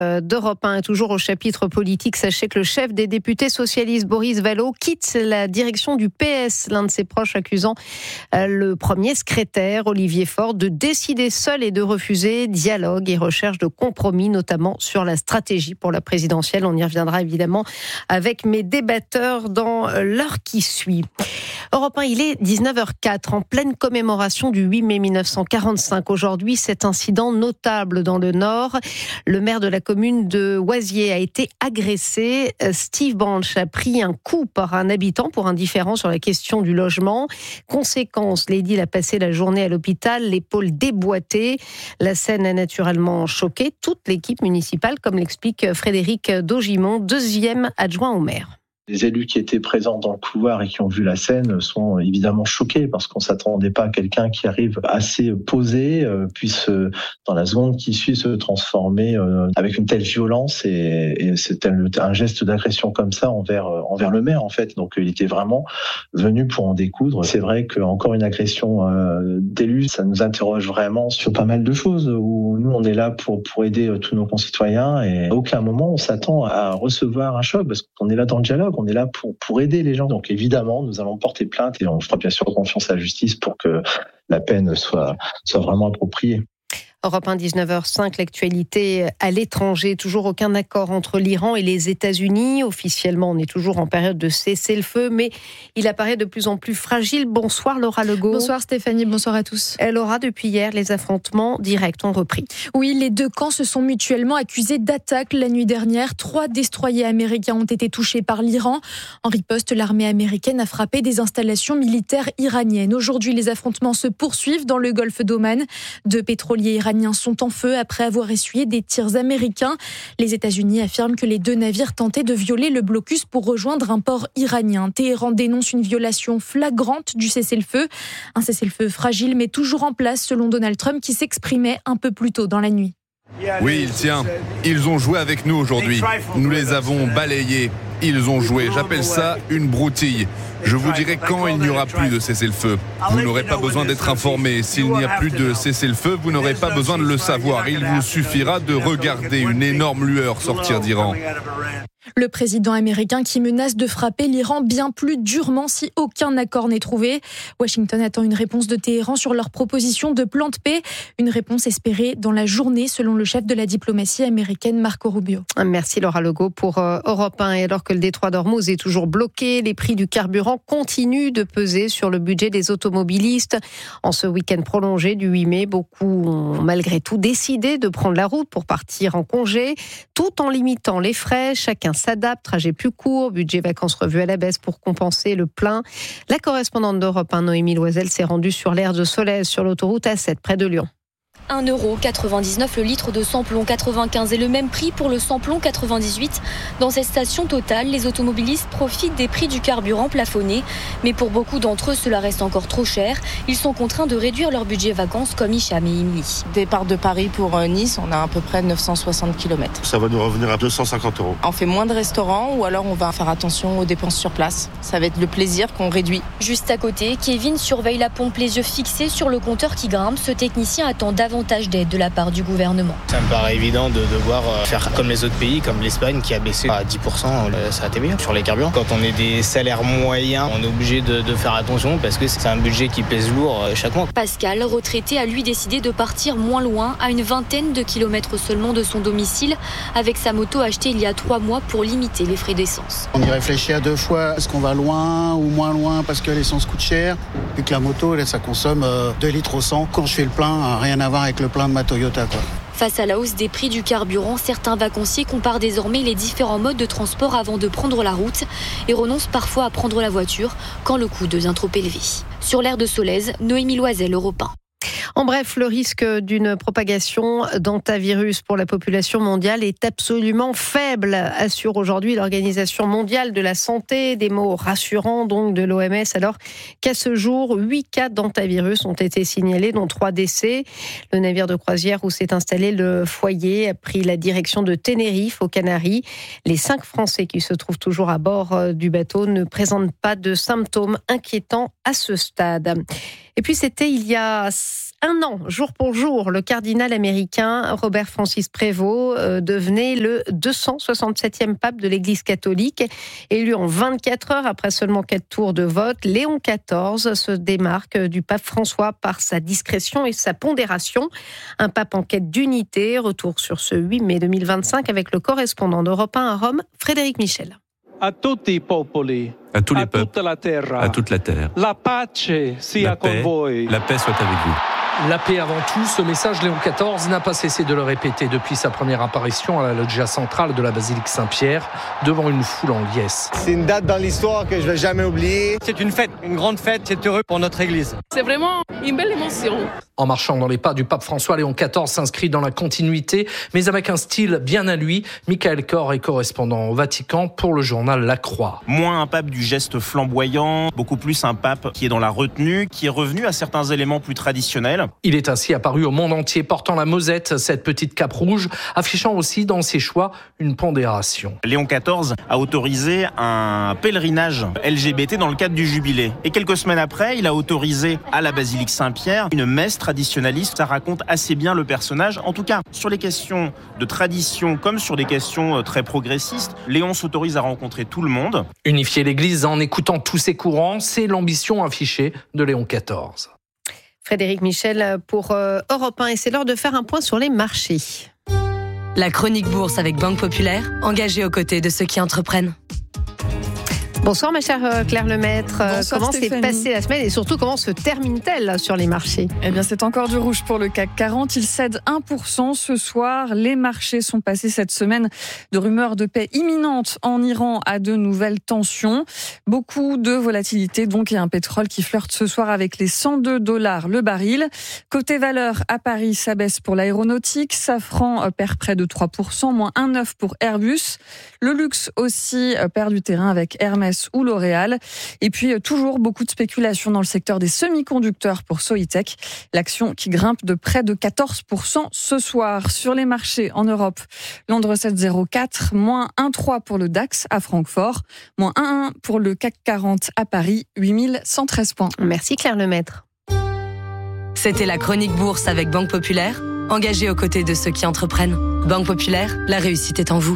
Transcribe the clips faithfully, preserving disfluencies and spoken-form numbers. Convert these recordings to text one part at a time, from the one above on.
D'Europe un, toujours au chapitre politique, sachez que le chef des députés socialistes Boris Vallaud quitte la direction du P S, l'un de ses proches accusant le premier secrétaire Olivier Faure de décider seul et de refuser dialogue et recherche de compromis, notamment sur la stratégie pour la présidentielle. On y reviendra évidemment avec mes débatteurs dans l'heure qui suit. Europe un, il est dix-neuf heures quatre, en pleine commémoration du huit mai mille neuf cent quarante-cinq. Aujourd'hui, cet incident notable dans le Nord. Le maire de la commune de Oisier a été agressé. Steve Branch a pris un coup par un habitant pour indifférence sur la question du logement. Conséquence, l'édile a passé la journée à l'hôpital, l'épaule déboîtée. La scène a naturellement choqué toute l'équipe municipale, comme l'explique Frédéric Daugimont, deuxième adjoint au maire. Les élus qui étaient présents dans le couloir et qui ont vu la scène sont évidemment choqués parce qu'on ne s'attendait pas à quelqu'un qui arrive assez posé, euh, puisse euh, dans la seconde qui suit se transformer euh, avec une telle violence et, et c'est un, un geste d'agression comme ça envers euh, envers le maire en fait. Donc il était vraiment venu pour en découdre. C'est vrai qu'encore une agression euh, d'élu, ça nous interroge vraiment sur pas mal de choses où nous on est là pour pour aider euh, tous nos concitoyens et à aucun moment on s'attend à recevoir un choc parce qu'on est là dans le dialogue. On est là pour, pour aider les gens. Donc évidemment, nous allons porter plainte et on fera bien sûr confiance à la justice pour que la peine soit, soit vraiment appropriée. Europe un, dix-neuf heures cinq, l'actualité à l'étranger. Toujours aucun accord entre l'Iran et les États-Unis. Officiellement, on est toujours en période de cessez-le-feu, mais il apparaît de plus en plus fragile. Bonsoir Laura Legault. Bonsoir Stéphanie, bonsoir à tous. Laura, depuis hier, les affrontements directs ont repris. Oui, les deux camps se sont mutuellement accusés d'attaques la nuit dernière. Trois destroyers américains ont été touchés par l'Iran. En riposte, l'armée américaine a frappé des installations militaires iraniennes. Aujourd'hui, les affrontements se poursuivent dans le golfe d'Oman. Deux pétroliers iraniens sont en feu après avoir essuyé des tirs américains. Les États-Unis affirment que les deux navires tentaient de violer le blocus pour rejoindre un port iranien. Téhéran dénonce une violation flagrante du cessez-le-feu. Un cessez-le-feu fragile mais toujours en place selon Donald Trump qui s'exprimait un peu plus tôt dans la nuit. Oui, il tient. Ils ont joué avec nous aujourd'hui. Nous les avons balayés. Ils ont joué. J'appelle ça une broutille. Je vous dirai quand il n'y aura plus de cessez-le-feu. Vous n'aurez pas besoin d'être informé. S'il n'y a plus de cessez-le-feu, vous n'aurez pas besoin de le savoir. Il vous suffira de regarder une énorme lueur sortir d'Iran. Le président américain qui menace de frapper l'Iran bien plus durement si aucun accord n'est trouvé. Washington attend une réponse de Téhéran sur leur proposition de plan de paix. Une réponse espérée dans la journée, selon le chef de la diplomatie américaine, Marco Rubio. Merci Laura Legault pour Europe un. Et alors que le détroit d'Ormuz est toujours bloqué, les prix du carburant continuent de peser sur le budget des automobilistes. En ce week-end prolongé du huit mai, beaucoup ont malgré tout décidé de prendre la route pour partir en congé, tout en limitant les frais. Chacun s'adapte, trajet plus court, budget vacances revu à la baisse pour compenser le plein. La correspondante d'Europe un, Noémie Loisel, s'est rendue sur l'aire de Solèze, sur l'autoroute A sept, près de Lyon. un euro quatre-vingt-dix-neuf le litre de samplon quatre-vingt-quinze et le même prix pour le samplon quatre-vingt-dix-huit. Dans cette station Total, les automobilistes profitent des prix du carburant plafonnés. Mais pour beaucoup d'entre eux, cela reste encore trop cher. Ils sont contraints de réduire leur budget vacances comme Hicham et Imli. Départ de Paris pour Nice, on a à peu près neuf cent soixante kilomètres. Ça va nous revenir à deux cent cinquante euros. On fait moins de restaurants ou alors on va faire attention aux dépenses sur place. Ça va être le plaisir qu'on réduit. Juste à côté, Kevin surveille la pompe, les yeux fixés sur le compteur qui grimpe. Ce technicien attend davantage d'aide de la part du gouvernement. Ça me paraît évident de devoir faire comme les autres pays, comme l'Espagne qui a baissé à dix pour cent, ça a été bien sur les carburants. Quand on est des salaires moyens, on est obligé de, de faire attention parce que c'est un budget qui pèse lourd chaque mois. Pascal, retraité, a lui décidé de partir moins loin, à une vingtaine de kilomètres seulement de son domicile, avec sa moto achetée il y a trois mois pour limiter les frais d'essence. On y réfléchit à deux fois, est-ce qu'on va loin ou moins loin parce que l'essence coûte cher, et que la moto, là, ça consomme deux litres au cent. Quand je fais le plein, rien à voir avec le plein de ma Toyota, quoi. Face à la hausse des prix du carburant, certains vacanciers comparent désormais les différents modes de transport avant de prendre la route et renoncent parfois à prendre la voiture quand le coût devient trop élevé. Sur l'aire de Solèze, Noémie Loisel, Europe un. En bref, le risque d'une propagation d'hantavirus pour la population mondiale est absolument faible, assure aujourd'hui l'Organisation mondiale de la santé. Des mots rassurants donc de l'O M S, alors qu'à ce jour, huit cas d'hantavirus ont été signalés, dont trois décès. Le navire de croisière où s'est installé le foyer a pris la direction de Tenerife, aux Canaries. Les cinq Français qui se trouvent toujours à bord du bateau ne présentent pas de symptômes inquiétants à ce stade. Et puis c'était il y a un an, jour pour jour, le cardinal américain Robert Francis Prévost euh, devenait le deux cent soixante-septième pape de l'Église catholique. Élu en vingt-quatre heures après seulement quatre tours de vote, Léon quatorze se démarque du pape François par sa discrétion et sa pondération. Un pape en quête d'unité. Retour sur ce huit mai deux mille vingt-cinq avec le correspondant d'Europe un à Rome, Frédéric Michel. À tutti i popoli, à tous les à peuples, toute la terre, à toute la terre. La pace sia La paix, con voi. la paix soit avec vous. La paix avant tout, ce message, Léon quatorze n'a pas cessé de le répéter depuis sa première apparition à la loggia centrale de la basilique Saint-Pierre, devant une foule en liesse. C'est une date dans l'histoire que je ne vais jamais oublier. C'est une fête, une grande fête, c'est heureux pour notre Église. C'est vraiment une belle émotion. En marchant dans les pas du pape François, Léon quatorze s'inscrit dans la continuité, mais avec un style bien à lui. Michael Kor est correspondant au Vatican pour le journal La Croix. Moins un pape du geste flamboyant, beaucoup plus un pape qui est dans la retenue, qui est revenu à certains éléments plus traditionnels. Il est ainsi apparu au monde entier portant la mosette, cette petite cape rouge, affichant aussi dans ses choix une pondération. Léon quatorze a autorisé un pèlerinage L G B T dans le cadre du jubilé. Et quelques semaines après, il a autorisé à la basilique Saint-Pierre une messe traditionnaliste. Ça raconte assez bien le personnage. En tout cas, sur les questions de tradition comme sur des questions très progressistes, Léon s'autorise à rencontrer tout le monde. Unifier l'Église en écoutant tous ses courants, c'est l'ambition affichée de Léon quatorze. Frédéric Michel pour Europe un et c'est l'heure de faire un point sur les marchés. La chronique bourse avec Banque Populaire, engagée aux côtés de ceux qui entreprennent. Bonsoir ma chère Claire Lemaître. Bonsoir, comment Stéphanie. s'est passée la semaine et surtout comment se termine-t-elle sur les marchés ? Eh bien, c'est encore du rouge pour le C A C quarante. Il cède un pour cent ce soir. Les marchés sont passés cette semaine de rumeurs de paix imminente en Iran à de nouvelles tensions. Beaucoup de volatilité donc et un pétrole qui flirte ce soir avec les cent deux dollars le baril. Côté valeur, à Paris, ça baisse pour l'aéronautique. Safran perd près de trois pour cent, moins un virgule neuf pour cent pour Airbus. Le luxe aussi perd du terrain avec Hermès ou L'Oréal. Et puis, toujours beaucoup de spéculation dans le secteur des semi-conducteurs pour Soitec. L'action qui grimpe de près de quatorze pour cent ce soir. Sur les marchés en Europe, Londres sept virgule zéro quatre, moins un virgule trois pour le DAX à Francfort, moins un virgule un pour le C A C quarante à Paris, huit mille cent treize points. Merci Claire Lemaître. C'était la chronique bourse avec Banque Populaire, engagée aux côtés de ceux qui entreprennent. Banque Populaire, la réussite est en vous.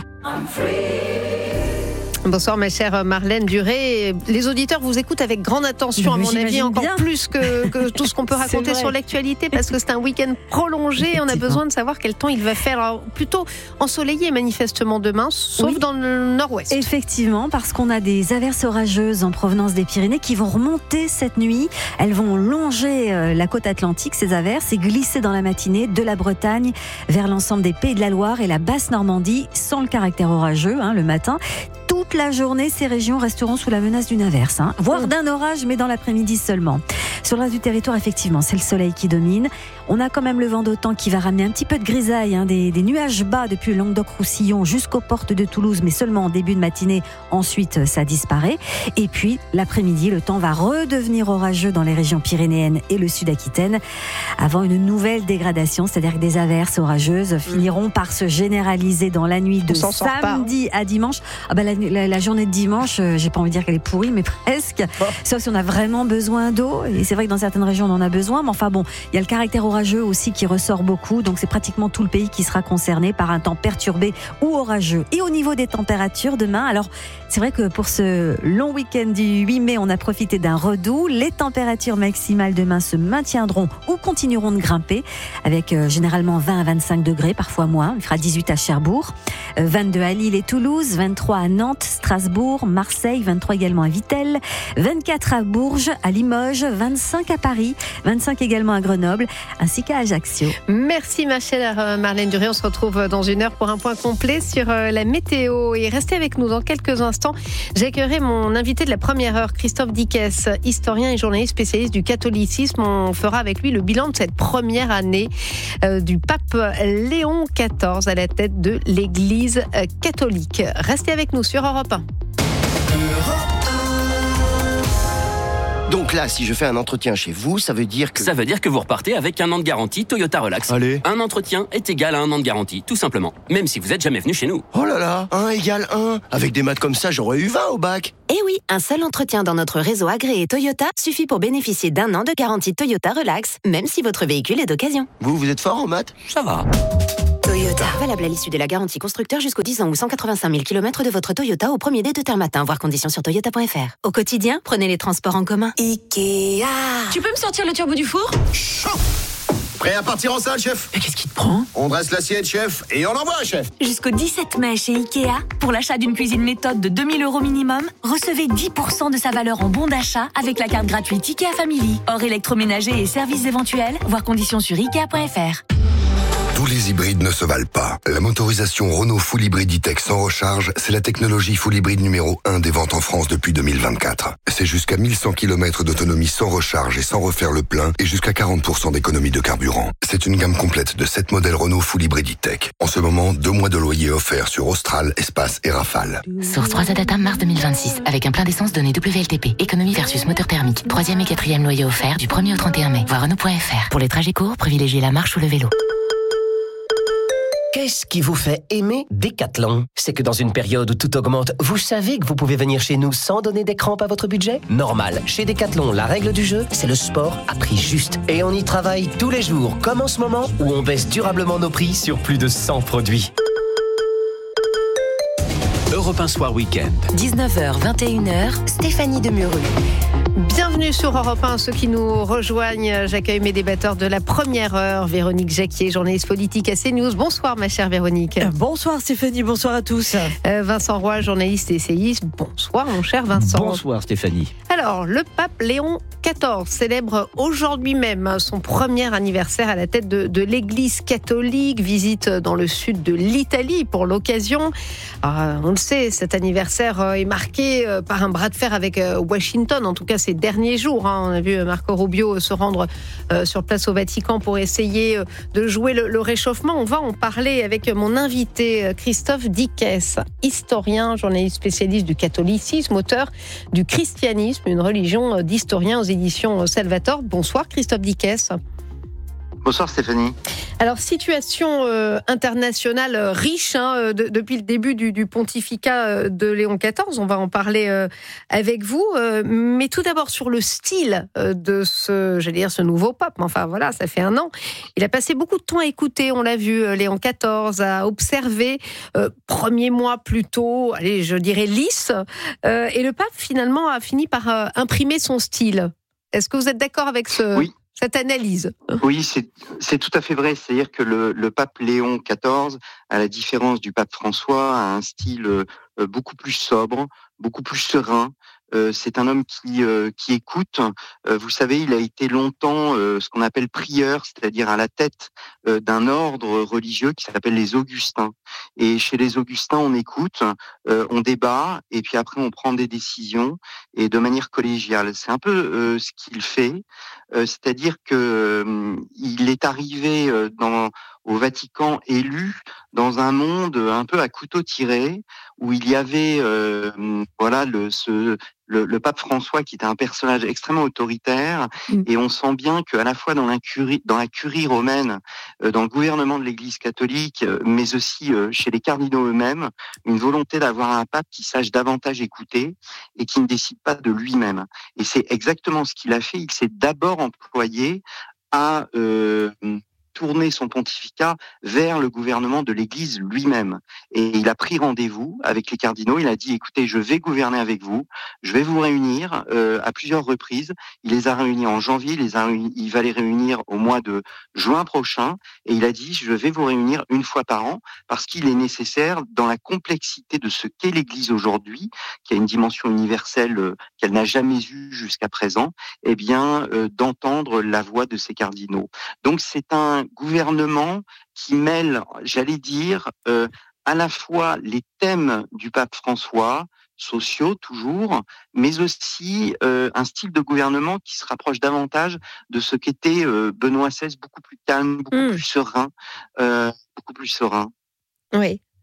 Bonsoir ma chère Marlène Duré. Les auditeurs vous écoutent avec grande attention, à Mais mon avis, encore bien. plus que, que tout ce qu'on peut raconter sur l'actualité, parce que c'est un week-end prolongé et on a besoin de savoir quel temps il va faire. Alors, plutôt ensoleillé manifestement demain, sauf Oui. dans le nord-ouest. Effectivement, parce qu'on a des averses orageuses en provenance des Pyrénées qui vont remonter cette nuit. Elles vont longer la côte atlantique, ces averses, et glisser dans la matinée de la Bretagne vers l'ensemble des Pays de la Loire et la basse Normandie, sans le caractère orageux hein, le matin. Toute la journée, ces régions resteront sous la menace d'une averse, hein, voire d'un orage, mais dans l'après-midi seulement. Sur le reste du territoire, effectivement, c'est le soleil qui domine. On a quand même le vent d'automne qui va ramener un petit peu de grisaille, hein, des, des nuages bas depuis le Languedoc-Roussillon jusqu'aux portes de Toulouse, mais seulement en début de matinée. Ensuite, ça disparaît. Et puis, l'après-midi, le temps va redevenir orageux dans les régions pyrénéennes et le sud-Aquitaine, avant une nouvelle dégradation, c'est-à-dire que des averses orageuses finiront par se généraliser dans la nuit de samedi à dimanche. Ah bah, la, la, la journée de dimanche, euh, j'ai pas envie de dire qu'elle est pourrie, mais presque. Oh. Sauf si on a vraiment besoin d'eau. Et c'est vrai que dans certaines régions, on en a besoin. Mais enfin bon, il y a le caractère orageux aussi qui ressort beaucoup. Donc c'est pratiquement tout le pays qui sera concerné par un temps perturbé ou orageux. Et au niveau des températures, demain, alors c'est vrai que pour ce long week-end du huit mai, on a profité d'un redout. Les températures maximales demain se maintiendront ou continueront de grimper, avec euh, généralement vingt à vingt-cinq degrés, parfois moins. Il fera dix-huit à Cherbourg, euh, vingt-deux à Lille et Toulouse, vingt-trois à Nantes, Strasbourg, Marseille, vingt-trois également à Vittel, vingt-quatre à Bourges, à Limoges, vingt-cinq à Paris, vingt-cinq également à Grenoble, ainsi qu'à Ajaccio. Merci ma chère Marlène Duré. On se retrouve dans une heure pour un point complet sur la météo. Et restez avec nous dans quelques instants. J'accueillerai mon invité de la première heure, Christophe Dickès, historien et journaliste spécialiste du catholicisme. On fera avec lui le bilan de cette première année euh, du pape Léon quatorze à la tête de l'Église catholique. Restez avec nous sur Europe un. Donc là, si je fais un entretien chez vous, ça veut dire que... Ça veut dire que vous repartez avec un an de garantie Toyota Relax. Allez. Un entretien est égal à un an de garantie, tout simplement. Même si vous n'êtes jamais venu chez nous. Oh là là, un égale un. Avec des maths comme ça, j'aurais eu vingt au bac. Eh oui, un seul entretien dans notre réseau agréé Toyota suffit pour bénéficier d'un an de garantie Toyota Relax, même si votre véhicule est d'occasion. Vous, vous êtes fort en maths? Ça va. Toyota. Valable à l'issue de la garantie constructeur jusqu'aux dix ans ou cent quatre-vingt-cinq mille kilomètres de votre Toyota au premier dé de terme matin. Voir conditions sur toyota point f r. Au quotidien, prenez les transports en commun. Ikea. Tu peux me sortir le turbo du four? Chaud. Prêt à partir en salle, chef? Mais qu'est-ce qui te prend? On dresse l'assiette, chef, et on envoie, chef. Jusqu'au dix-sept mai chez Ikea, pour l'achat d'une cuisine méthode de deux mille euros minimum, recevez dix pour cent de sa valeur en bon d'achat avec la carte gratuite Ikea Family. Hors électroménager et services éventuels. Voir conditions sur ikea point f r. Tous les hybrides ne se valent pas. La motorisation Renault Full Hybrid E-Tech sans recharge, c'est la technologie Full Hybrid numéro un des ventes en France depuis deux mille vingt-quatre. C'est jusqu'à mille cent kilomètres d'autonomie sans recharge et sans refaire le plein et jusqu'à quarante pour cent d'économie de carburant. C'est une gamme complète de sept modèles Renault Full Hybrid E-Tech. En ce moment, deux mois de loyer offerts sur Austral, Espace et Rafale. Source trois Data mars deux mille vingt-six, avec un plein d'essence donné W L T P. Économie versus moteur thermique. Troisième et quatrième loyer offert du premier au trente et un mai. Voir Renault point f r. Pour les trajets courts, privilégiez la marche ou le vélo. Qu'est-ce qui vous fait aimer Decathlon? C'est que dans une période où tout augmente, vous savez que vous pouvez venir chez nous sans donner des crampes à votre budget? Normal. Chez Decathlon, la règle du jeu, c'est le sport à prix juste. Et on y travaille tous les jours, comme en ce moment, où on baisse durablement nos prix sur plus de cent produits. Europe un Soir Week-end. dix-neuf heures, vingt et une heures, Stéphanie Demureux. Bienvenue sur Europe un, ceux qui nous rejoignent. J'accueille mes débatteurs de la première heure. Véronique Jacquier, journaliste politique à CNews. Bonsoir ma chère Véronique. Bonsoir Stéphanie, bonsoir à tous. Euh, Vincent Roy, journaliste et essayiste. Bonsoir mon cher Vincent. Bonsoir Stéphanie. Alors, le pape Léon quatorze célèbre aujourd'hui même son premier anniversaire à la tête de, de l'Église catholique. Visite dans le sud de l'Italie pour l'occasion. Euh, on le sait, cet anniversaire est marqué par un bras de fer avec Washington, en tout cas ces derniers jours. Hein. On a vu Marco Rubio se rendre euh, sur place au Vatican pour essayer euh, de jouer le, le réchauffement. On va en parler avec mon invité Christophe Dickès, historien, journaliste spécialiste du catholicisme, auteur du Christianisme, une religion d'historien aux éditions Salvator. Bonsoir Christophe Dickès. Bonsoir Stéphanie. Alors, situation euh, internationale euh, riche hein, de, depuis le début du, du pontificat euh, de Léon quatorze. On va en parler euh, avec vous. Euh, mais tout d'abord sur le style euh, de ce, j'allais dire, ce nouveau pape. Enfin voilà, ça fait un an. Il a passé beaucoup de temps à écouter, on l'a vu, euh, Léon quatorze, à observer. Euh, premier mois plutôt, allez, je dirais lisse. Euh, et le pape, finalement, a fini par euh, imprimer son style. Est-ce que vous êtes d'accord avec ce... Oui. Cette analyse. Oui, c'est, c'est tout à fait vrai. C'est-à-dire que le, le pape Léon quatorze, à la différence du pape François, a un style euh, beaucoup plus sobre, beaucoup plus serein. Euh, c'est un homme qui euh, qui écoute. Euh, vous savez, il a été longtemps euh, ce qu'on appelle prieur, c'est-à-dire à la tête euh, d'un ordre religieux qui s'appelle les Augustins. Et chez les Augustins, on écoute, euh, on débat, et puis après on prend des décisions et de manière collégiale. C'est un peu euh, ce qu'il fait, euh, c'est-à-dire que euh, il est arrivé euh, dans au Vatican élu dans un monde un peu à couteau tiré où il y avait euh, voilà le ce le, le pape François qui était un personnage extrêmement autoritaire mmh. et on sent bien qu'à la fois dans la curie dans la curie romaine, euh, dans le gouvernement de l'Église catholique, euh, mais aussi euh, chez les cardinaux eux-mêmes, une volonté d'avoir un pape qui sache davantage écouter et qui ne décide pas de lui-même. Et c'est exactement ce qu'il a fait. Il s'est d'abord employé à euh, tourner son pontificat vers le gouvernement de l'Église lui-même. Et il a pris rendez-vous avec les cardinaux. Il a dit, écoutez, je vais gouverner avec vous. Je vais vous réunir euh, à plusieurs reprises. Il les a réunis en janvier. Il, les a réunis, il va les réunir au mois de juin prochain. Et il a dit, je vais vous réunir une fois par an parce qu'il est nécessaire, dans la complexité de ce qu'est l'Église aujourd'hui, qui a une dimension universelle euh, qu'elle n'a jamais eue jusqu'à présent, eh bien, euh, d'entendre la voix de ces cardinaux. Donc, c'est un gouvernement qui mêle, j'allais dire, euh, à la fois les thèmes du pape François, sociaux toujours, mais aussi euh, un style de gouvernement qui se rapproche davantage de ce qu'était euh, Benoît seize, beaucoup plus calme, beaucoup mmh. plus serein, euh, beaucoup plus serein. Oui.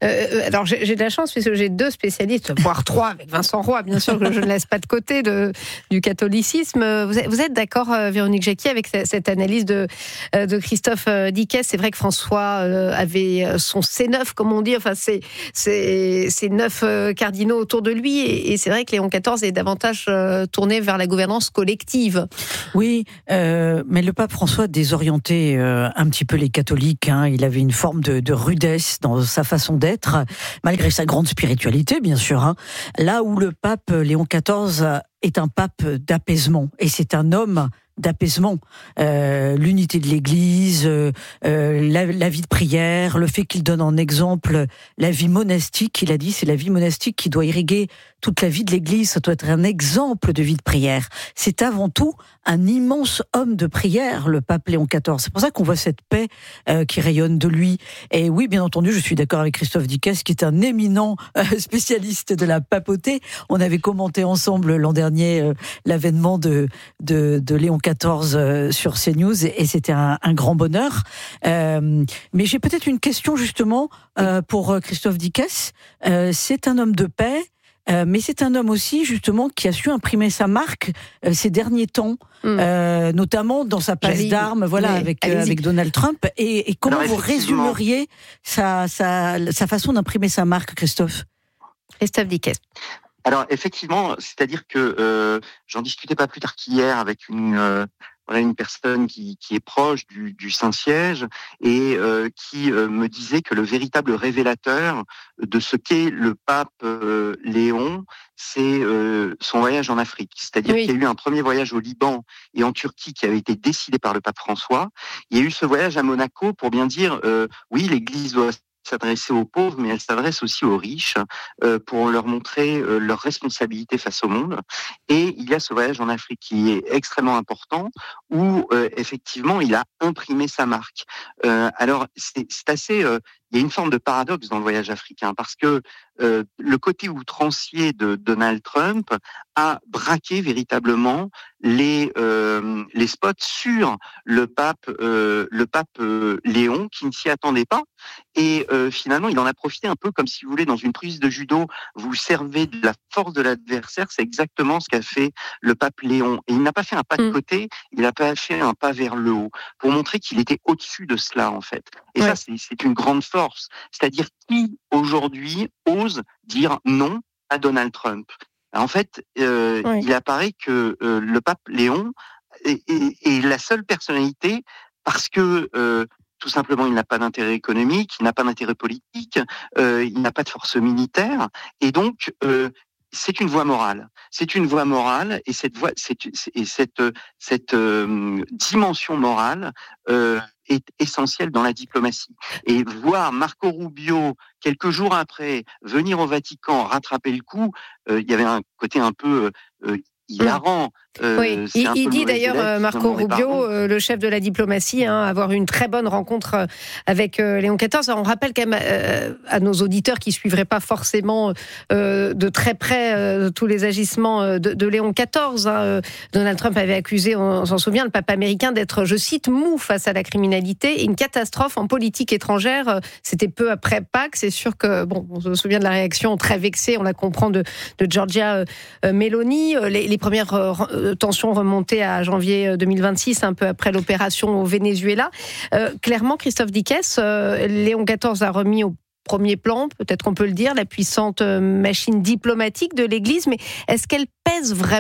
Euh, alors j'ai, j'ai de la chance puisque j'ai deux spécialistes, voire trois, avec Vincent Roy, bien sûr, que je ne laisse pas de côté de, du catholicisme. Vous êtes, vous êtes d'accord, Véronique Jacquier, avec cette analyse de, de Christophe Dickès? C'est vrai que François avait son C neuf, comme on dit, enfin c'est, c'est, c'est neuf cardinaux autour de lui, et, et c'est vrai que Léon quatorze est davantage tourné vers la gouvernance collective. Oui, euh, mais le pape François désorientait euh, un petit peu les catholiques. Hein. Il avait une forme de, de rudesse dans sa façon d'être, malgré sa grande spiritualité, bien sûr. Hein. Là où le pape Léon quatorze est un pape d'apaisement, et c'est un homme d'apaisement, euh, l'unité de l'Église, euh, la, la vie de prière, le fait qu'il donne en exemple la vie monastique. Il a dit, c'est la vie monastique qui doit irriguer toute la vie de l'Église. Ça doit être un exemple de vie de prière. C'est avant tout un immense homme de prière, le pape Léon quatorze. C'est pour ça qu'on voit cette paix euh, qui rayonne de lui. Et oui, bien entendu, je suis d'accord avec Christophe Dickès, qui est un éminent euh, spécialiste de la papauté. On avait commenté ensemble l'an dernier euh, l'avènement de, de, de Léon quatorze euh, sur CNews, et, et c'était un, un grand bonheur. Euh, mais j'ai peut-être une question justement euh, pour Christophe Dickès. Euh, c'est un homme de paix. Euh, mais c'est un homme aussi, justement, qui a su imprimer sa marque euh, ces derniers temps, mm. euh, notamment dans sa passe d'armes, voilà, avec, euh, avec Donald Trump. Et, et comment Alors, vous résumeriez sa, sa, sa façon d'imprimer sa marque, Christophe? Christophe Dickès. Alors, effectivement, c'est-à-dire que euh, j'en discutais pas plus tard qu'hier avec une... Euh, Voilà une personne qui, qui est proche du, du Saint-Siège et euh, qui euh, me disait que le véritable révélateur de ce qu'est le pape euh, Léon, c'est euh, son voyage en Afrique. C'est-à-dire oui. qu'il y a eu un premier voyage au Liban et en Turquie qui avait été décidé par le pape François. Il y a eu ce voyage à Monaco pour bien dire, euh, oui, l'Église doit s'adresser aux pauvres, mais elle s'adresse aussi aux riches euh, pour leur montrer euh, leur responsabilité face au monde. Et il y a ce voyage en Afrique qui est extrêmement important, où euh, effectivement il a imprimé sa marque. Euh, alors c'est, c'est assez, euh, il y a une forme de paradoxe dans le voyage africain, parce que euh, le côté outrancier de Donald Trump a braqué véritablement les euh, les spots sur le pape euh, le pape euh, Léon, qui ne s'y attendait pas, et euh, finalement il en a profité un peu comme, si vous voulez, dans une prise de judo, vous servez de la force de l'adversaire. C'est exactement ce qu'a fait le pape Léon, et il n'a pas fait un pas de côté, il n'a pas fait un pas vers le haut pour montrer qu'il était au-dessus de cela, en fait. Et ouais. ça c'est, c'est une grande force, c'est-à-dire qui aujourd'hui ose dire non à Donald Trump. En fait, euh, oui. il apparaît que euh, le pape Léon est, est, est la seule personnalité, parce que euh, tout simplement il n'a pas d'intérêt économique, il n'a pas d'intérêt politique, euh, il n'a pas de force militaire, et donc euh, c'est une voie morale. C'est une voie morale, et cette voie, c'est, et cette cette euh, dimension morale euh, est essentielle dans la diplomatie. Et voir Marco Rubio quelques jours après venir au Vatican rattraper le coup, euh, il y avait un côté un peu euh, hilarant. Euh, oui, il, il dit d'ailleurs, élève, Marco Rubio, euh, le chef de la diplomatie, hein, avoir eu une très bonne rencontre avec euh, Léon quatorze. Alors, on rappelle quand même euh, à nos auditeurs qui suivraient pas forcément euh, de très près euh, tous les agissements de, de Léon quatorze. Hein. Donald Trump avait accusé, on s'en souvient, le pape américain d'être, je cite, mou face à la criminalité et une catastrophe en politique étrangère. C'était peu après Pâques. C'est sûr que, bon, on se souvient de la réaction très vexée, on la comprend, de, de Giorgia euh, Meloni. Les, les premières euh, tensions remontées à janvier deux mille vingt-six, un peu après l'opération au Venezuela. Euh, clairement, Christophe Dickès, euh, Léon quatorze a remis au premier plan, peut-être qu'on peut le dire, la puissante machine diplomatique de l'Église, mais est-ce qu'elle pèse vraiment ?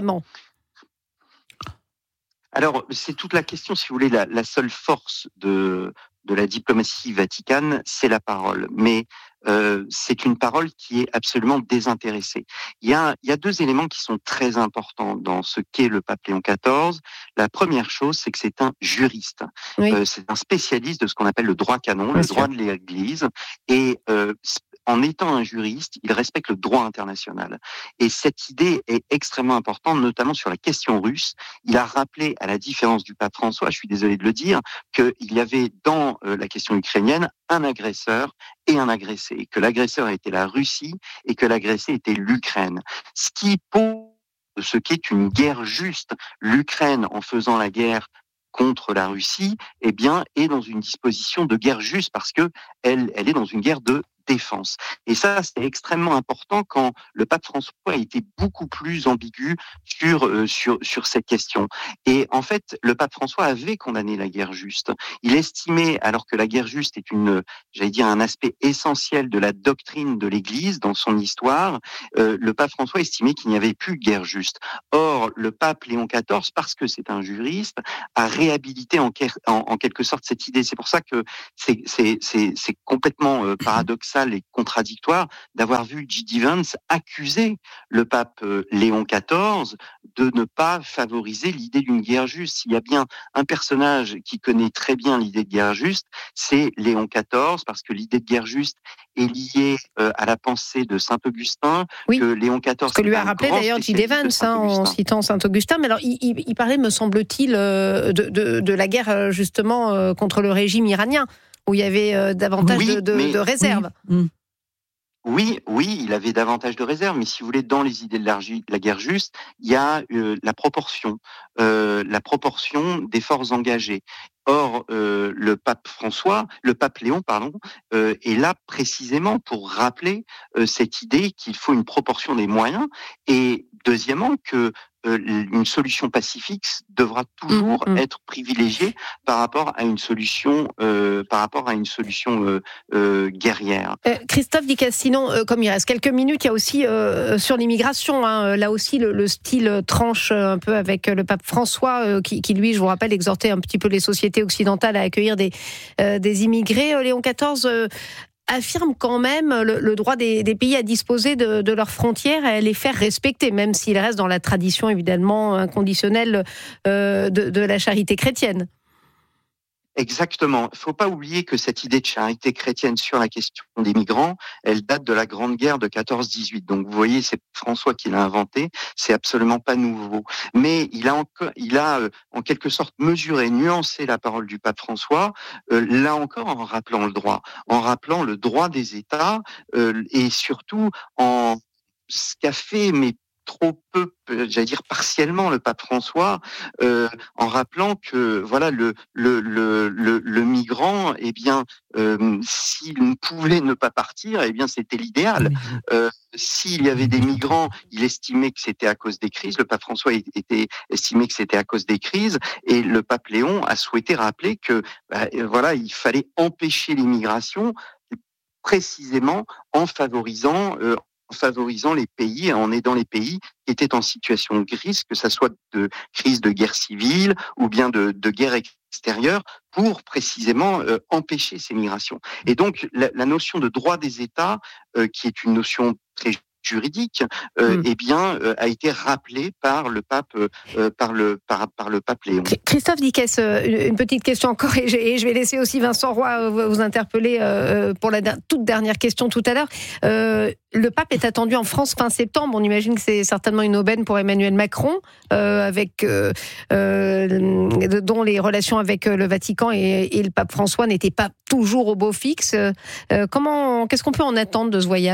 Alors, c'est toute la question, si vous voulez, la, la seule force de, de la diplomatie vaticane, c'est la parole. Mais euh, c'est une parole qui est absolument désintéressée. Il y a, il y a deux éléments qui sont très importants dans ce qu'est le pape Léon quatorze. La première chose, c'est que c'est un juriste. Oui. Euh, c'est un spécialiste de ce qu'on appelle le droit canon, Bien le sûr. droit de l'Église. Et euh, en étant un juriste, il respecte le droit international. Et cette idée est extrêmement importante, notamment sur la question russe. Il a rappelé, à la différence du pape François, je suis désolé de le dire, qu'il y avait dans euh, la question ukrainienne un agresseur et un agressé, et que l'agresseur était la Russie et que l'agressé était l'Ukraine. Ce qui pose ce qu'est une guerre juste. L'Ukraine, en faisant la guerre contre la Russie, eh bien, est dans une disposition de guerre juste, parce que elle, elle est dans une guerre de défense. Et ça, c'est extrêmement important quand le pape François a été beaucoup plus ambigu sur, euh, sur, sur cette question. Et en fait, le pape François avait condamné la guerre juste. Il estimait, alors que la guerre juste est une, j'allais dire, un aspect essentiel de la doctrine de l'Église dans son histoire, euh, le pape François estimait qu'il n'y avait plus de guerre juste. Or, le pape Léon quatorze, parce que c'est un juriste, a réhabilité en, en, en quelque sorte cette idée. C'est pour ça que c'est, c'est, c'est, c'est complètement euh, paradoxal et contradictoire d'avoir vu J D. Vance accuser le pape euh, Léon quatorze de ne pas favoriser l'idée d'une guerre juste. S'il y a bien un personnage qui connaît très bien l'idée de guerre juste, c'est Léon quatorze, parce que l'idée de guerre juste est liée euh, à la pensée de Saint-Augustin, oui, que Léon quatorze... Ce que lui a rappelé d'ailleurs J D. Vance, hein, en citant Saint-Augustin. Mais alors, il, il, il parlait, me semble-t-il, euh, de, de, de la guerre, justement, euh, contre le régime iranien, où il y avait euh, davantage oui, de, de, mais, de réserves. Oui. Oui, oui, il avait davantage de réserves, mais si vous voulez, dans les idées de la, de la guerre juste, il y a euh, la proportion, euh, la proportion des forces engagées. Or, euh, le pape François, le pape Léon, pardon, euh, est là précisément pour rappeler euh, cette idée qu'il faut une proportion des moyens, et deuxièmement que euh, une solution pacifique devra toujours mmh, mmh. être privilégiée par rapport à une solution, euh, par rapport à une solution euh, euh, guerrière. Euh, Christophe Dickès, sinon, euh, comme il reste quelques minutes, il y a aussi euh, sur l'immigration, hein, là aussi le, le style tranche un peu avec le pape François, euh, qui, qui lui, je vous rappelle, exhortait un petit peu les sociétés occidentales à accueillir des, euh, des immigrés. Léon quatorze euh, affirme quand même le, le droit des, des pays à disposer de, de leurs frontières et à les faire respecter, même s'il reste dans la tradition évidemment inconditionnelle euh, de, de la charité chrétienne. Exactement. Il ne faut pas oublier que cette idée de charité chrétienne sur la question des migrants, elle date de la Grande Guerre de quatorze dix-huit. Donc vous voyez, c'est François qui l'a inventé, c'est absolument pas nouveau. Mais il a, en, il a euh, en quelque sorte mesuré, nuancé la parole du pape François, euh, là encore en rappelant le droit, en rappelant le droit des États euh, et surtout en ce qu'a fait, mais trop peu, j'allais dire partiellement, le pape François, euh, en rappelant que voilà le le le le, le migrant, eh bien, euh, s'il ne pouvait ne pas partir, eh bien, c'était l'idéal. Euh, s'il y avait des migrants, il estimait que c'était à cause des crises. Le pape François était estimé que c'était à cause des crises, et le pape Léon a souhaité rappeler que bah, voilà, il fallait empêcher l'immigration précisément en favorisant euh, en favorisant les pays, en aidant les pays qui étaient en situation de crise, que ça soit de crise de guerre civile ou bien de, de guerre extérieure, pour précisément euh, empêcher ces migrations. Et donc, la, la notion de droit des États, euh, qui est une notion très juridique, euh, mmh. eh bien, euh, a été rappelé par le pape, euh, par le par, par le pape Léon. Christophe Dickès, une petite question encore, et je vais laisser aussi Vincent Roy vous interpeller pour la toute dernière question tout à l'heure. Euh, le pape est attendu en France fin septembre. On imagine que c'est certainement une aubaine pour Emmanuel Macron, euh, avec euh, euh, dont les relations avec le Vatican et, et le pape François n'étaient pas toujours au beau fixe. Euh, comment, qu'est-ce qu'on peut en attendre de ce voyage ?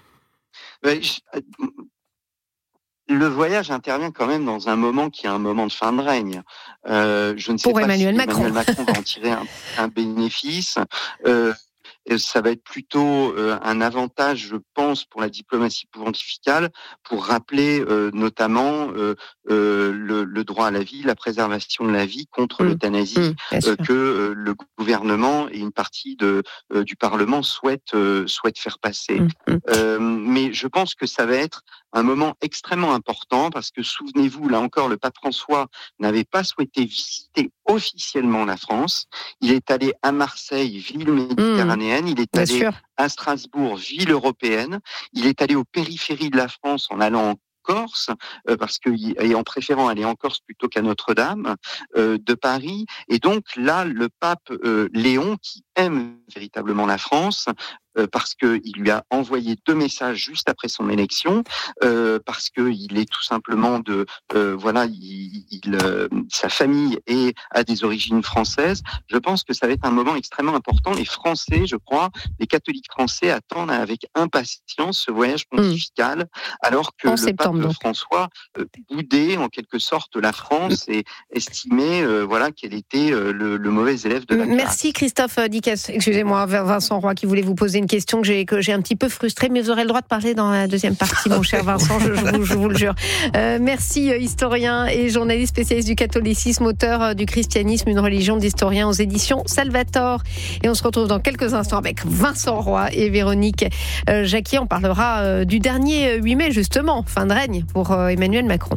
Le voyage intervient quand même dans un moment qui est un moment de fin de règne. Euh, je ne sais Pour pas Emmanuel si Macron. Emmanuel Macron va en tirer un, un bénéfice. Euh, ça va être plutôt euh, un avantage, je pense, pour la diplomatie pontificale, pour rappeler euh, notamment euh, euh, le, le droit à la vie, la préservation de la vie contre mmh. l'euthanasie, mmh, euh, que euh, le gouvernement et une partie de, euh, du Parlement souhaitent, euh, souhaitent faire passer. Mmh. Euh, mais je pense que ça va être un moment extrêmement important, parce que souvenez-vous, là encore, le pape François n'avait pas souhaité visiter officiellement la France. Il est allé à Marseille, ville méditerranéenne, mmh, il est allé sûr. à Strasbourg, ville européenne, il est allé aux périphéries de la France en allant en Corse, euh, parce que, et en préférant aller en Corse plutôt qu'à Notre-Dame euh, de Paris. Et donc là, le pape euh, Léon, qui aime véritablement la France, euh, parce qu'il lui a envoyé deux messages juste après son élection, euh, parce qu'il est tout simplement de... Euh, voilà, il, il, euh, sa famille est, a des origines françaises. Je pense que ça va être un moment extrêmement important. Les Français, je crois, les catholiques français attendent avec impatience ce voyage pontifical, mmh. alors que en le septembre, pape François euh, boudait en quelque sorte la France et estimait euh, voilà, qu'elle était euh, le, le mauvais élève de la classe. Merci Christophe Dickès. Excusez-moi, Vincent Roy qui voulait vous poser une question que j'ai, que j'ai un petit peu frustrée, mais vous aurez le droit de parler dans la deuxième partie, mon cher Vincent, je, je, vous, je vous le jure. Euh, merci, historien et journaliste spécialiste du catholicisme, auteur du Christianisme, une religion d'historien aux éditions Salvator. Et on se retrouve dans quelques instants avec Vincent Roy et Véronique euh, Jacquier. On parlera euh, du dernier huit mai, justement, fin de règne pour euh, Emmanuel Macron.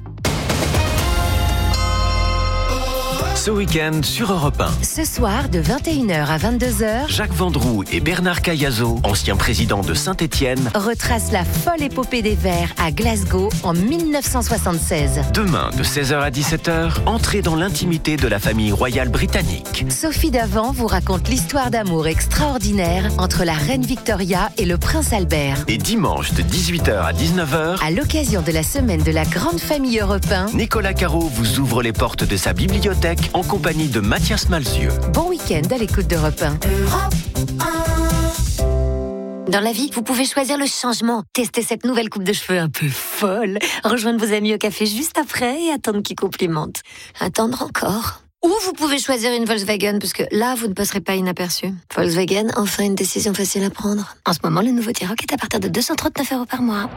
Ce week-end sur Europe un. Ce soir, de vingt et une heures à vingt-deux heures, Jacques Vendroux et Bernard Cayazo, ancien président de Saint-Étienne, retracent la folle épopée des Verts à Glasgow en dix-neuf cent soixante-seize. Demain, de seize heures à dix-sept heures, entrez dans l'intimité de la famille royale britannique. Sophie Davant vous raconte l'histoire d'amour extraordinaire entre la reine Victoria et le prince Albert. Et dimanche, de dix-huit heures à dix-neuf heures, à l'occasion de la semaine de la grande famille Europe un, Nicolas Caro vous ouvre les portes de sa bibliothèque en compagnie de Mathias Malzieu. Bon week-end à l'écoute d'Europe un. Dans la vie, vous pouvez choisir le changement. Tester cette nouvelle coupe de cheveux un peu folle. Rejoindre vos amis au café juste après et attendre qu'ils complimentent. Attendre encore. Ou vous pouvez choisir une Volkswagen, parce que là, vous ne passerez pas inaperçu. Volkswagen, enfin une décision facile à prendre. En ce moment, le nouveau T-Roc est à partir de deux cent trente-neuf euros par mois.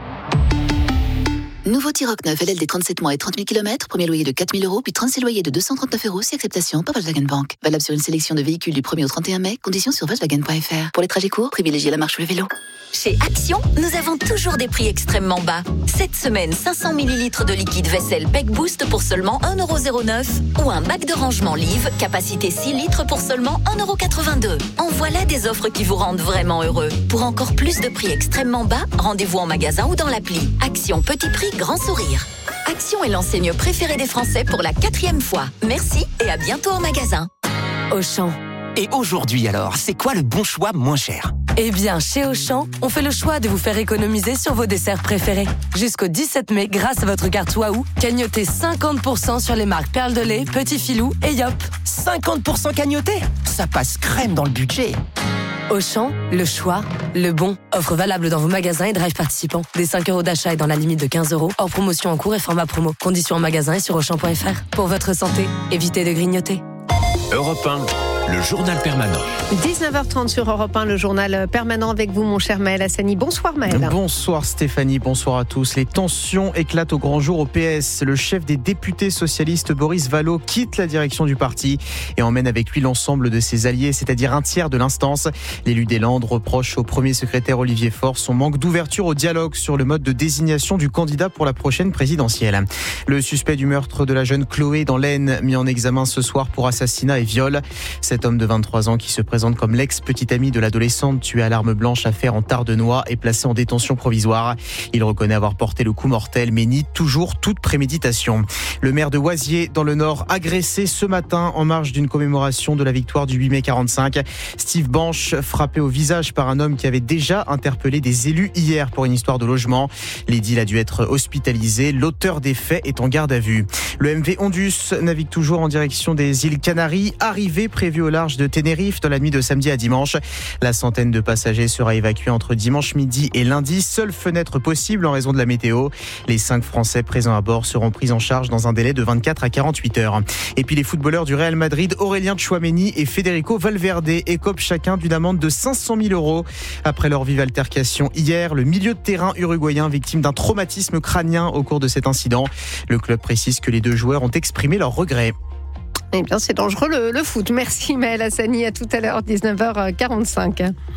Nouveau T-Roc neuf, L L D trente-sept mois et trente mille kilomètres, premier loyer de quatre mille euros, puis trente-six loyers de deux cent trente-neuf euros, si acceptation par Volkswagen Bank. Valable sur une sélection de véhicules du premier au trente et un mai, conditions sur Volkswagen point F R. Pour les trajets courts, privilégiez la marche ou le vélo. Chez Action, nous avons toujours des prix extrêmement bas. Cette semaine, cinq cents millilitres de liquide vaisselle Peck Boost pour seulement un euro zéro neuf ou un bac de rangement Live, capacité six litres pour seulement un euro quatre-vingt-deux. En voilà des offres qui vous rendent vraiment heureux. Pour encore plus de prix extrêmement bas, rendez-vous en magasin ou dans l'appli. Action, petit prix, grand sourire. Action est l'enseigne préférée des Français pour la quatrième fois. Merci et à bientôt en magasin. Auchan. Et aujourd'hui alors, c'est quoi le bon choix moins cher ? Eh bien, chez Auchan, on fait le choix de vous faire économiser sur vos desserts préférés. Jusqu'au dix-sept mai, grâce à votre carte Waouh, cagnotez cinquante pour cent sur les marques Perle de lait, Petit Filou et Yop. cinquante pour cent cagnoté ? Ça passe crème dans le budget. Auchan, le choix, le bon. Offre valable dans vos magasins et drive participants. Des cinq euros d'achat et dans la limite de quinze euros. Hors promotion en cours et format promo. Conditions en magasin et sur auchan point F R. Pour votre santé, évitez de grignoter. Europe un. Le journal permanent. dix-neuf heures trente sur Europe un, le journal permanent avec vous, mon cher Maël Hassani. Bonsoir Maël. Bonsoir Stéphanie, bonsoir à tous. Les tensions éclatent au grand jour au P S. Le chef des députés socialistes, Boris Vallaud, quitte la direction du parti et emmène avec lui l'ensemble de ses alliés, c'est-à-dire un tiers de l'instance. L'élu des Landes reproche au premier secrétaire Olivier Faure son manque d'ouverture au dialogue sur le mode de désignation du candidat pour la prochaine présidentielle. Le suspect du meurtre de la jeune Chloé dans l'Aisne, mis en examen ce soir pour assassinat et viol. Cet homme de vingt-trois ans qui se présente comme l'ex-petite amie de l'adolescente tuée à l'arme blanche, affaire en Tardenois, est placé en détention provisoire. Il reconnaît avoir porté le coup mortel mais nie toujours toute préméditation. Le maire de Oisier dans le Nord agressé ce matin en marge d'une commémoration de la victoire du huit mai quarante-cinq. Steve Banche frappé au visage par un homme qui avait déjà interpellé des élus hier pour une histoire de logement. L'édile a dû être hospitalisé. L'auteur des faits est en garde à vue. Le M V Ondus navigue toujours en direction des îles Canaries. Arrivée prévue au large de Tenerife dans la nuit de samedi à dimanche. La centaine de passagers sera évacuée entre dimanche midi et lundi. Seule fenêtre possible en raison de la météo. Les cinq Français présents à bord seront pris en charge dans un délai de vingt-quatre à quarante-huit heures. Et puis les footballeurs du Real Madrid, Aurélien Tchouaméni et Federico Valverde, écopent chacun d'une amende de cinq cent mille euros. Après leur vive altercation hier, le milieu de terrain uruguayen victime d'un traumatisme crânien au cours de cet incident. Le club précise que les deux joueurs ont exprimé leurs regrets. Eh bien, c'est dangereux le, le foot. Merci Maël Hassani. À tout à l'heure, dix-neuf heures quarante-cinq.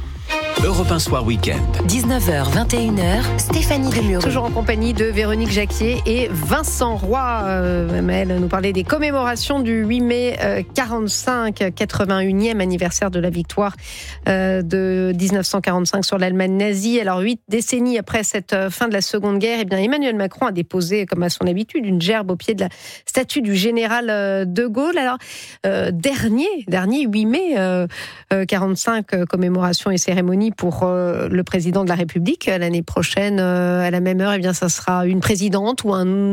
Europe un Soir Week-end. dix-neuf heures, vingt et une heures, Stéphanie Demuro. Toujours en compagnie de Véronique Jacquier et Vincent Roy. Euh, Maël nous parlait des commémorations du huit mai euh, quarante-cinq, quatre-vingt-unième anniversaire de la victoire euh, de dix-neuf cent quarante-cinq sur l'Allemagne nazie. Alors, huit décennies après cette euh, fin de la Seconde Guerre, eh bien, Emmanuel Macron a déposé, comme à son habitude, une gerbe au pied de la statue du général euh, de Gaulle. Alors, euh, dernier, dernier huit mai euh, euh, quarante-cinq, euh, commémoration et cérémonie pour euh, le président de la République. L'année prochaine, euh, à la même heure, eh bien, ça sera une présidente ou un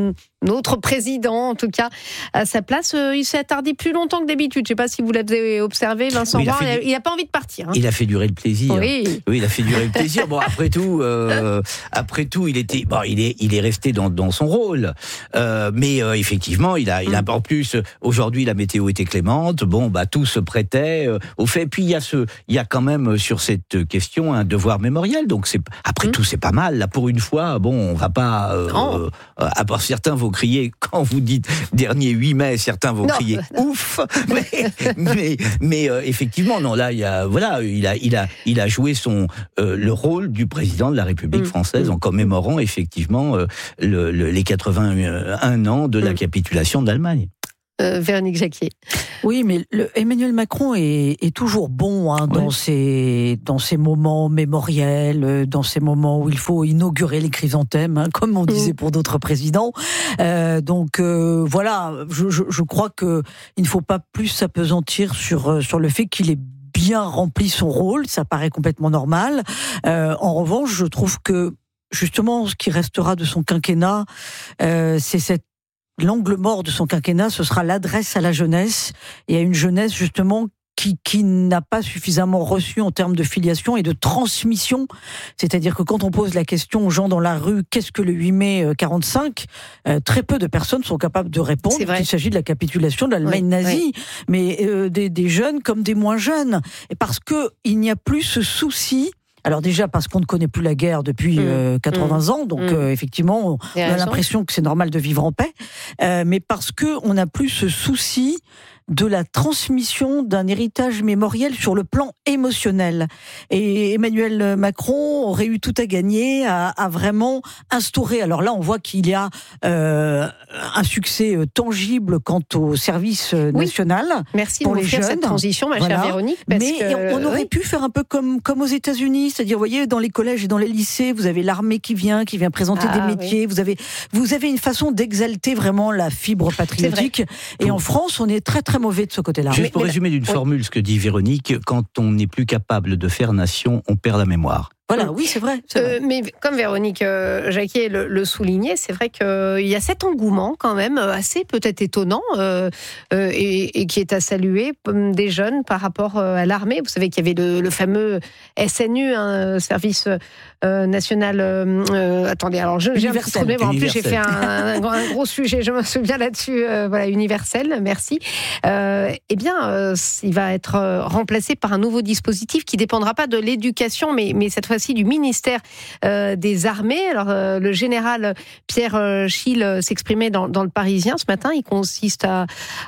Notre président, en tout cas, à sa place, euh, il s'est attardé plus longtemps que d'habitude. Je ne sais pas si vous l'avez observé, Vincent oui, Roy, il n'a pas envie de partir. Hein. Il a fait durer le plaisir. Oui, oui il a fait durer le plaisir. Bon, après tout, euh, après tout, il était, bon, il est, il est resté dans, dans son rôle. Euh, mais euh, effectivement, il a, il a en plus aujourd'hui la météo était clémente. Bon, bah tout se prêtait euh, au fait. Puis il y a ce, il y a quand même sur cette question un devoir mémoriel. Donc c'est, après mmh. tout, c'est pas mal. Là, pour une fois, bon, on va pas. Euh, euh, à part certains vont crier quand vous dites dernier huit mai, certains vont non. crier ouf. Mais, mais, mais euh, effectivement, non. Là, il y a, voilà, il a, il a, il a joué son euh, le rôle du président de la République mmh. française en commémorant effectivement euh, le, le, les quatre-vingt-un ans de la capitulation d'Allemagne. Euh, Véronique Jacquier. Oui, mais le, Emmanuel Macron est, est toujours bon hein, dans, ouais. ses, dans ses moments mémoriels, dans ces moments où il faut inaugurer les chrysanthèmes, hein, comme on disait pour d'autres présidents. Euh, donc euh, voilà, je, je, je crois qu'il ne faut pas plus s'apesantir sur, sur le fait qu'il est bien rempli son rôle, ça paraît complètement normal. Euh, en revanche, je trouve que justement, ce qui restera de son quinquennat, euh, c'est cette l'angle mort de son quinquennat, ce sera l'adresse à la jeunesse et à une jeunesse justement qui, qui n'a pas suffisamment reçu en termes de filiation et de transmission. C'est-à-dire que quand on pose la question aux gens dans la rue, qu'est-ce que le huit mai quarante-cinq, euh, très peu de personnes sont capables de répondre qu'il s'agit de la capitulation de l'Allemagne oui, nazie, oui. mais euh, des, des jeunes comme des moins jeunes. Et parce qu'il n'y a plus ce souci. Alors déjà parce qu'on ne connaît plus la guerre depuis mmh. euh, quatre-vingts mmh. ans, donc mmh. euh, effectivement on, on a l'impression que c'est normal de vivre en paix, euh, mais parce que on n'a plus ce souci de la transmission d'un héritage mémoriel sur le plan émotionnel. Et Emmanuel Macron aurait eu tout à gagner à, à vraiment instaurer. Alors là, on voit qu'il y a euh, un succès tangible quant au service oui. national. Merci pour de les jeunes. Cette transition, ma voilà. chère Véronique. Parce Mais que, on aurait oui. pu faire un peu comme comme aux États-Unis, c'est-à-dire, vous voyez, dans les collèges et dans les lycées, vous avez l'armée qui vient, qui vient présenter ah, des métiers. Oui. Vous avez vous avez une façon d'exalter vraiment la fibre patriotique. Et en France, on est très très mauvais de ce côté-là. Juste mais, pour mais résumer d'une oui. formule ce que dit Véronique, quand on n'est plus capable de faire nation, on perd la mémoire. Voilà, oui, c'est vrai. C'est vrai. Euh, mais comme Véronique euh, Jacquier le, le soulignait, c'est vrai qu'il euh, y a cet engouement quand même assez peut-être étonnant euh, euh, et, et qui est à saluer euh, des jeunes par rapport euh, à l'armée. Vous savez qu'il y avait le, le fameux S N U, un hein, service euh, national. Euh, euh, attendez, alors je j'ai un petit trou de mémoire. En plus, j'ai fait un, un, un gros sujet. Je me souviens là-dessus. Euh, voilà, universel. Merci. Euh, eh bien, euh, il va être remplacé par un nouveau dispositif qui dépendra pas de l'éducation, mais mais cette fois du ministère euh, des Armées. Alors, euh, le général Pierre euh, Schill s'exprimait dans, dans le Parisien ce matin. Il consiste à,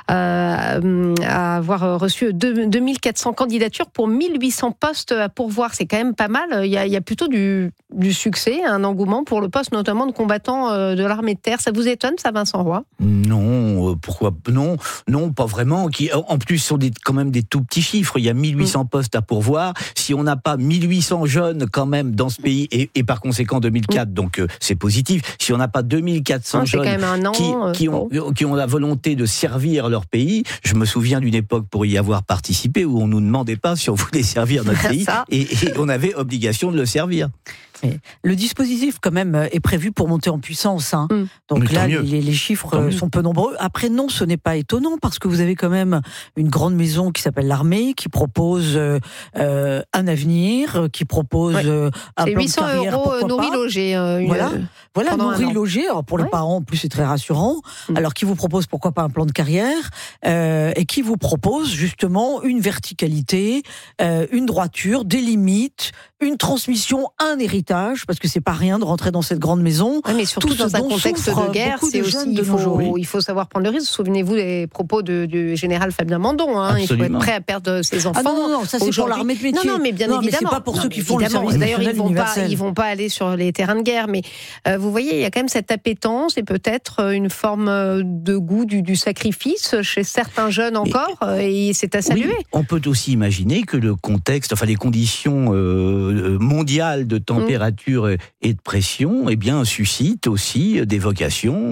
à, à avoir reçu deux mille quatre cents candidatures pour mille huit cents postes à pourvoir. C'est quand même pas mal. Il y a, il y a plutôt du, du succès, un engouement pour le poste notamment de combattant euh, de l'armée de terre. Ça vous étonne, ça, Vincent Roy ? Non, euh, pourquoi non, non, pas vraiment. Qui, en plus, ce sont des, quand même des tout petits chiffres. Il y a mille huit cents mmh. postes à pourvoir. Si on n'a pas mille huit cents jeunes quand même dans ce pays, et, et par conséquent deux mille quatre, mmh. donc euh, c'est positif. Si on n'a pas deux mille quatre cents oh, jeunes an, qui, qui, ont, oh. qui ont la volonté de servir leur pays, je me souviens d'une époque pour y avoir participé où on ne nous demandait pas si on voulait servir notre pays et, et on avait obligation de le servir. Le dispositif, quand même, est prévu pour monter en puissance. Hein. Mmh. Donc Mais là, les, les chiffres sont peu nombreux. Après, non, ce n'est pas étonnant parce que vous avez quand même une grande maison qui s'appelle l'armée, qui propose euh, un avenir, qui propose ouais. euh, un plan de carrière. huit cents euros nourri-logé. Euh, voilà, voilà nourri-logé. Alors pour ouais. les parents, en plus, c'est très rassurant. Mmh. Alors qui vous propose, pourquoi pas, un plan de carrière euh, et qui vous propose justement une verticalité, euh, une droiture, des limites, une transmission, un héritage, parce que c'est pas rien de rentrer dans cette grande maison. Oui, mais surtout dans un contexte de guerre, c'est aussi il faut, il faut savoir prendre le risque. Souvenez-vous des propos de, du général Fabien Mandon. Hein. Il faut être prêt à perdre ses enfants. Ah non, non, non, ça c'est pour l'armée de métier. Non, non, mais bien non, évidemment. Mais c'est pas pour non, ceux qui font le service D'ailleurs, national ils vont universel. pas, ils vont pas aller sur les terrains de guerre. Mais euh, vous voyez, il y a quand même cette appétence et peut-être une forme de goût du, du sacrifice chez certains jeunes encore. Et, et c'est à saluer. Oui, on peut aussi imaginer que le contexte, enfin les conditions euh, mondiales de température mmh. et de pression, eh bien, suscite aussi des vocations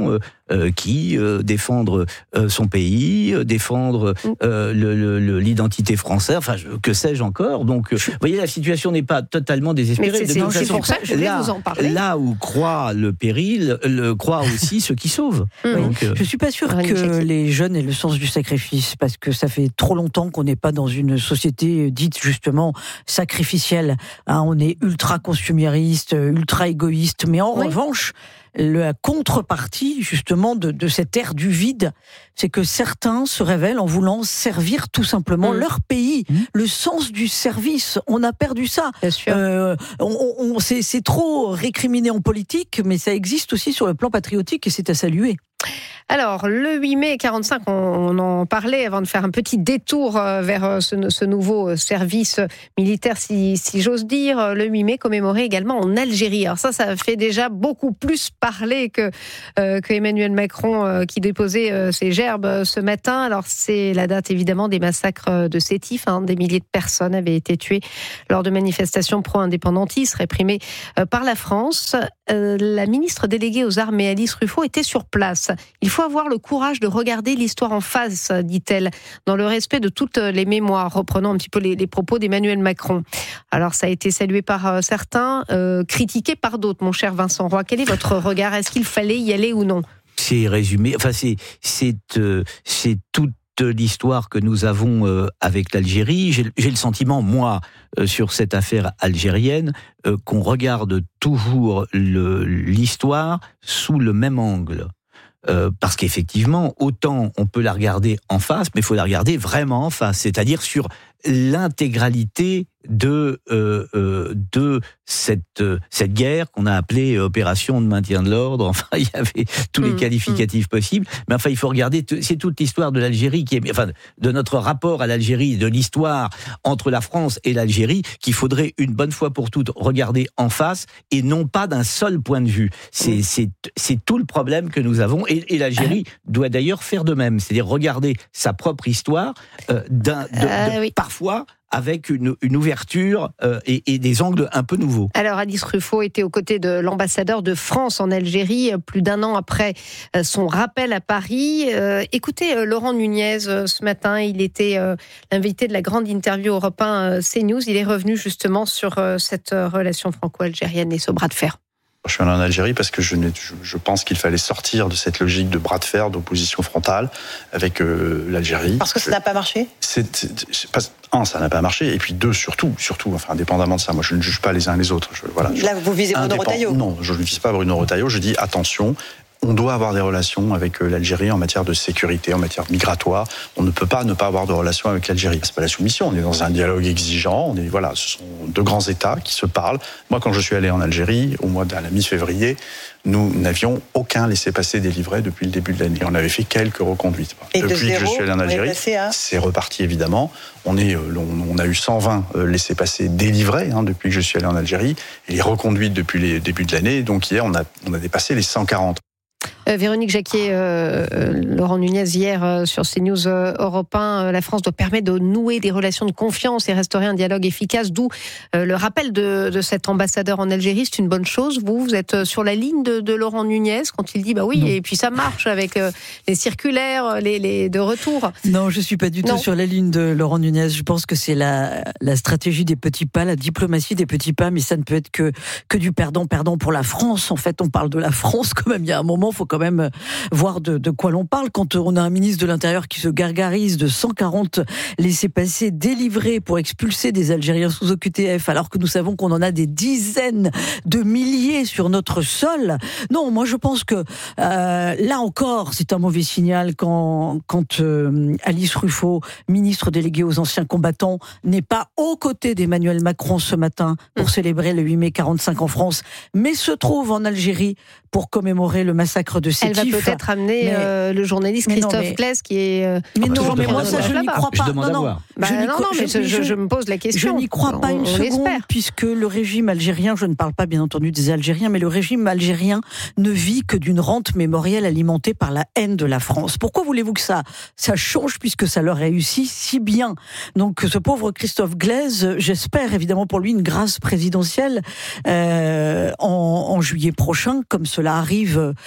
euh, qui euh, défendre euh, son pays, euh, défendre euh, le, le, le, l'identité française, enfin que sais-je encore. Donc, euh, vous voyez, la situation n'est pas totalement désespérée. Mais c'est, c'est, c'est pour ça que je voulais là, vous en parler. Là où croit le péril, le croit aussi ceux qui sauvent. Oui. Donc, euh, je ne suis pas sûre que les jeunes aient le sens du sacrifice, parce que ça fait trop longtemps qu'on n'est pas dans une société dite justement sacrificielle. Hein, on est ultra consumériste, ultra égoïste, mais en oui. revanche, la contrepartie justement de, de cette ère du vide, c'est que certains se révèlent en voulant servir tout simplement mmh. leur pays. Mmh. Le sens du service, on a perdu ça. Bien sûr. Euh, on, on, c'est, c'est trop récriminé en politique, mais ça existe aussi sur le plan patriotique et c'est à saluer. Alors, le huit mai quarante-cinq, on en parlait avant de faire un petit détour vers ce, ce nouveau service militaire, si, si j'ose dire. Le huit mai commémoré également en Algérie. Alors ça, ça fait déjà beaucoup plus parler que, euh, que Emmanuel Macron euh, qui déposait euh, ses gerbes ce matin. Alors, c'est la date évidemment des massacres de Sétif. Hein. Des milliers de personnes avaient été tuées lors de manifestations pro-indépendantistes réprimées euh, par la France. Euh, la ministre déléguée aux armées, Alice Ruffo, était sur place. Il faut avoir le courage de regarder l'histoire en face, dit-elle, dans le respect de toutes les mémoires, reprenant un petit peu les, les propos d'Emmanuel Macron. Alors, ça a été salué par euh, certains, euh, critiqué par d'autres, mon cher Vincent Roy. Quel est votre regard ? Est-ce qu'il fallait y aller ou non ? C'est résumé, enfin, c'est, c'est, euh, c'est toute l'histoire que nous avons euh, avec l'Algérie. J'ai, j'ai le sentiment, moi, euh, sur cette affaire algérienne, euh, qu'on regarde toujours le, l'histoire sous le même angle. Euh, parce qu'effectivement, autant on peut la regarder en face, mais il faut la regarder vraiment en face, c'est-à-dire sur l'intégralité de euh, euh, de cette euh, cette guerre qu'on a appelée opération de maintien de l'ordre. Enfin, il y avait tous les mmh, qualificatifs mmh. possibles. Mais enfin, il faut regarder. T- c'est toute l'histoire de l'Algérie qui est, enfin, de notre rapport à l'Algérie, de l'histoire entre la France et l'Algérie, qu'il faudrait une bonne fois pour toutes regarder en face et non pas d'un seul point de vue. C'est mmh. c'est c'est tout le problème que nous avons. Et, et l'Algérie ah. doit d'ailleurs faire de même, c'est-à-dire regarder sa propre histoire euh, d'un de, euh, de, oui. parfois avec une, une ouverture euh, et, et des angles un peu nouveaux. Alors, Alice Ruffo était aux côtés de l'ambassadeur de France en Algérie, plus d'un an après son rappel à Paris. Euh, écoutez, euh, Laurent Nunez, euh, ce matin, il était euh, l'invité de la grande interview Europe un euh, CNews. Il est revenu justement sur euh, cette euh, relation franco-algérienne et ce bras de fer. Je suis allé en Algérie parce que je, je, je pense qu'il fallait sortir de cette logique de bras de fer, d'opposition frontale avec euh, l'Algérie. Parce que ça n'a pas marché c'est, c'est, c'est pas, Un, ça n'a pas marché, et puis deux, surtout, surtout, enfin, indépendamment de ça, moi je ne juge pas les uns les autres. Je, voilà, Là, je, vous visez Bruno Retailleau ? Non, je ne vise pas Bruno Retailleau, je dis attention. On doit avoir des relations avec l'Algérie en matière de sécurité, en matière migratoire. On ne peut pas ne pas avoir de relations avec l'Algérie. C'est pas la soumission. On est dans un dialogue exigeant. On est, voilà, ce sont deux grands États qui se parlent. Moi, quand je suis allé en Algérie, au mois de la mi-février, nous n'avions aucun laissez-passer délivré depuis le début de l'année. On avait fait quelques reconduites. Et depuis de zéro, que je suis allé en Algérie, à... c'est reparti évidemment. On, est, on, on a eu cent vingt laissez-passer délivrés hein, depuis que je suis allé en Algérie, et les reconduites depuis le début de l'année. Donc hier, on a, on a dépassé les cent quarante. Euh, Véronique Jacquier, euh, euh, Laurent Nunez hier euh, sur CNews euh, Europe un, euh, la France doit permettre de nouer des relations de confiance et restaurer un dialogue efficace, d'où euh, le rappel de, de cet ambassadeur en Algérie. C'est une bonne chose. Vous, vous êtes sur la ligne de, de Laurent Nunez quand il dit bah oui, non. Et puis ça marche avec euh, les circulaires, les, les de retour. Non, je suis pas du non. tout sur la ligne de Laurent Nunez. Je pense que c'est la, la stratégie des petits pas, la diplomatie des petits pas, mais ça ne peut être que, que du perdant-perdant pour la France. En fait, on parle de la France quand même. Il y a un moment, il faut quand même voir de, de quoi l'on parle. Quand on a un ministre de l'Intérieur qui se gargarise de cent quarante laissez-passer délivrés pour expulser des Algériens sous O Q T F, alors que nous savons qu'on en a des dizaines de milliers sur notre sol. Non, moi je pense que euh, là encore, c'est un mauvais signal quand, quand euh, Alice Ruffo, ministre déléguée aux anciens combattants, n'est pas aux côtés d'Emmanuel Macron ce matin pour mmh. célébrer le huit mai quarante-cinq en France, mais se trouve en Algérie pour commémorer le massacre de Sétif. Elle va peut-être amener mais, euh, le journaliste Christophe Glaise qui est... Euh, mais non, mais moi ça je n'y crois pas. Je demande non, non. non, bah, je non, non, mais je, je, je me pose la question. Je n'y crois pas on, une on seconde, espère. Puisque le régime algérien, je ne parle pas bien entendu des Algériens, mais le régime algérien ne vit que d'une rente mémorielle alimentée par la haine de la France. Pourquoi voulez-vous que ça, ça change, puisque ça leur réussit si bien? Donc ce pauvre Christophe Glaise, j'espère évidemment pour lui une grâce présidentielle euh, en, en juillet prochain, comme cela arrive euh,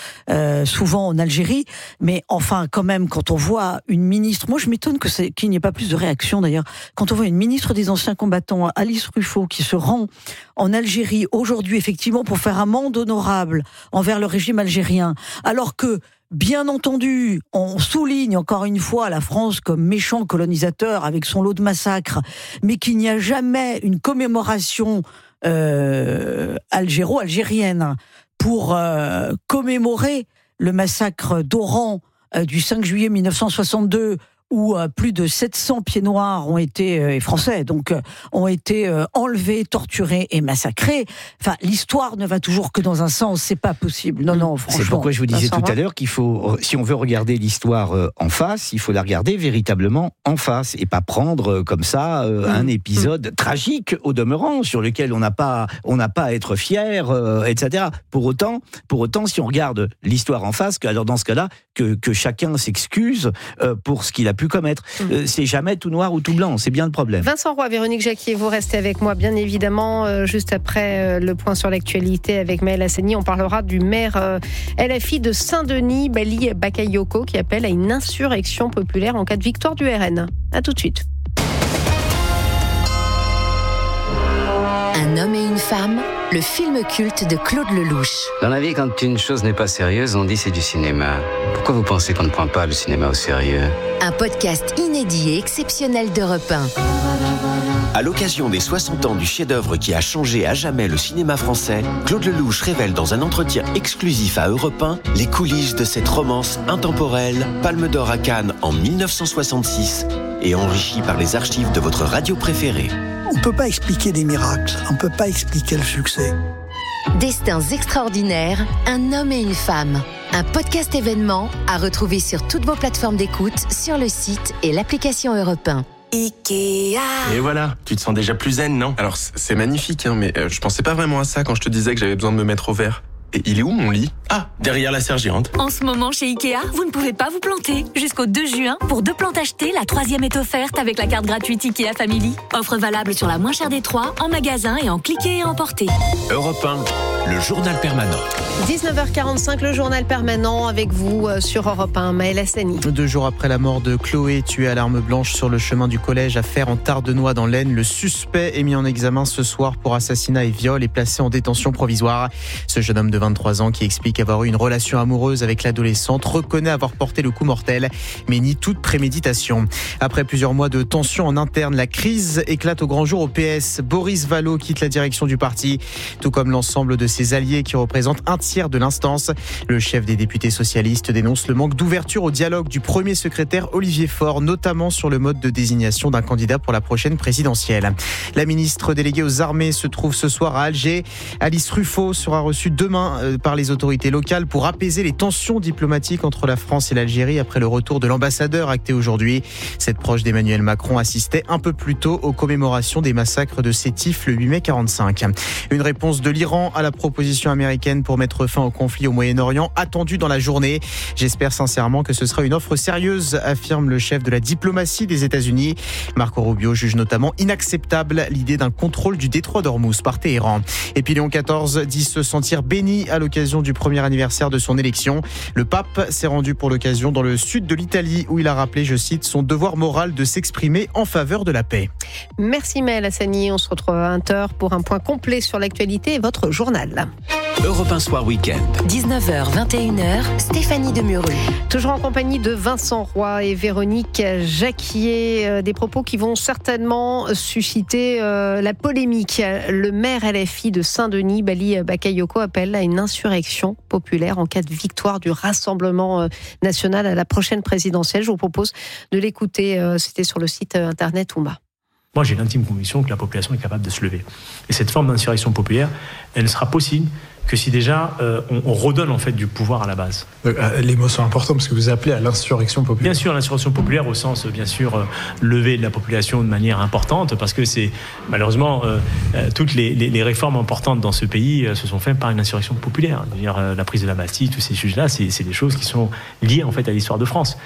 euh, souvent en Algérie. Mais enfin, quand même, quand on voit une ministre, moi je m'étonne que c'est, qu'il n'y ait pas plus de réaction d'ailleurs, quand on voit une ministre des anciens combattants, Alice Ruffo, qui se rend en Algérie aujourd'hui, effectivement, pour faire amende honorable envers le régime algérien, alors que, bien entendu, on souligne encore une fois la France comme méchant colonisateur avec son lot de massacres, mais qu'il n'y a jamais une commémoration euh, algéro-algérienne pour euh, commémorer le massacre d'Oran euh, du cinq juillet mille neuf cent soixante-deux, où euh, plus de sept cents pieds noirs ont été, euh, et français, donc, euh, ont été euh, enlevés, torturés et massacrés. Enfin, l'histoire ne va toujours que dans un sens, c'est pas possible. Non, non, franchement. C'est pourquoi je vous disais tout à l'heure qu'il faut, si on veut regarder l'histoire euh, en face, il faut la regarder véritablement en face, et pas prendre euh, comme ça euh, mmh. un épisode mmh. tragique au demeurant, sur lequel on n'a pas, on n'a pas à être fier, euh, et cetera. Pour autant, pour autant, si on regarde l'histoire en face, que, alors dans ce cas-là, que, que chacun s'excuse euh, pour ce qu'il a pu commettre. Mmh. Euh, c'est jamais tout noir ou tout blanc, c'est bien le problème. Vincent Roy, Véronique Jacquier, vous restez avec moi, bien évidemment. Euh, juste après euh, le point sur l'actualité avec Maël Hassani, on parlera du maire euh, L F I de Saint-Denis, Bali Bakayoko, qui appelle à une insurrection populaire en cas de victoire du R N. A tout de suite. Un homme et une femme, le film culte de Claude Lelouch. Dans la vie, quand une chose n'est pas sérieuse, on dit c'est du cinéma. Pourquoi vous pensez qu'on ne prend pas le cinéma au sérieux ? Un podcast inédit et exceptionnel d'Europe un. À l'occasion des soixante ans du chef-d'œuvre qui a changé à jamais le cinéma français, Claude Lelouch révèle dans un entretien exclusif à Europe un les coulisses de cette romance intemporelle, Palme d'Or à Cannes en mille neuf cent soixante-six et enrichie par les archives de votre radio préférée. On ne peut pas expliquer des miracles, on ne peut pas expliquer le succès. Destins extraordinaires, un homme et une femme. Un podcast événement à retrouver sur toutes vos plateformes d'écoute, sur le site et l'application Europe un. Ikea. Et voilà, tu te sens déjà plus zen, non ? Alors c'est magnifique, hein, mais euh, je pensais pas vraiment à ça quand je te disais que j'avais besoin de me mettre au vert. Et il est où mon lit ? Ah, derrière la sergente. En ce moment, chez Ikea, vous ne pouvez pas vous planter. Jusqu'au deux juin, pour deux plantes achetées, la troisième est offerte avec la carte gratuite Ikea Family. Offre valable sur la moins chère des trois, en magasin et en cliquer et emporter. Europe un, le journal permanent. dix-neuf heures quarante-cinq, le journal permanent avec vous euh, sur Europe un, Maël Hassani. Deux jours après la mort de Chloé, tuée à l'arme blanche sur le chemin du collège à Fère en Tardenois dans l'Aisne, le suspect est mis en examen ce soir pour assassinat et viol et placé en détention provisoire. Ce jeune homme de vingt-trois ans qui explique avoir eu une relation amoureuse avec l'adolescente reconnaît avoir porté le coup mortel, mais nie toute préméditation. Après plusieurs mois de tension en interne, la crise éclate au grand jour au P S. Boris Vallaud quitte la direction du parti, tout comme l'ensemble de ses alliés qui représentent un tiers de l'instance. Le chef des députés socialistes dénonce le manque d'ouverture au dialogue du premier secrétaire Olivier Faure, notamment sur le mode de désignation d'un candidat pour la prochaine présidentielle. La ministre déléguée aux armées se trouve ce soir à Alger. Alice Ruffo sera reçue demain par les autorités locales pour apaiser les tensions diplomatiques entre la France et l'Algérie après le retour de l'ambassadeur acté aujourd'hui. Cette proche d'Emmanuel Macron assistait un peu plus tôt aux commémorations des massacres de Sétif le huit mai quarante-cinq. Une réponse de l'Iran à la proposition américaine pour mettre fin au conflit au Moyen-Orient attendue dans la journée. J'espère sincèrement que ce sera une offre sérieuse, affirme le chef de la diplomatie des États-Unis. Marco Rubio juge notamment inacceptable l'idée d'un contrôle du détroit d'Ormuz par Téhéran. Et puis Léon quatorze dit se sentir béni à l'occasion du premier anniversaire de son élection. Le pape s'est rendu pour l'occasion dans le sud de l'Italie où il a rappelé, je cite, son devoir moral de s'exprimer en faveur de la paix. Merci Maël Hassani, on se retrouve à vingt heures pour un point complet sur l'actualité et votre journal. Europe un Soir Week-end. dix-neuf heures, vingt et une heures, Stéphanie Demuru. Toujours en compagnie de Vincent Roy et Véronique Jacquier. Euh, des propos qui vont certainement susciter euh, la polémique. Le maire L F I de Saint-Denis, Bali Bakayoko, appelle à une insurrection populaire en cas de victoire du Rassemblement euh, national à la prochaine présidentielle. Je vous propose de l'écouter. Euh, c'était sur le site euh, internet Oumba. Moi, j'ai l'intime conviction que la population est capable de se lever. Et cette forme d'insurrection populaire, elle ne sera possible que si déjà euh, on, on redonne en fait du pouvoir à la base. Euh, les mots sont importants parce que vous appelez à l'insurrection populaire. Bien sûr, l'insurrection populaire au sens bien sûr euh, lever de la population de manière importante, parce que c'est malheureusement euh, euh, toutes les, les, les réformes importantes dans ce pays euh, se sont faites par une insurrection populaire. C'est-à-dire euh, la prise de la Bastille, tous ces sujets-là, c'est, c'est des choses qui sont liées en fait à l'histoire de France.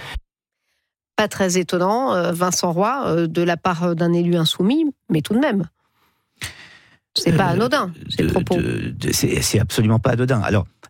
Pas très étonnant, euh, Vincent Roy, euh, de la part d'un élu insoumis, mais tout de même. C'est pas anodin, ces propos. De, de, c'est, c'est absolument pas anodin. Alors,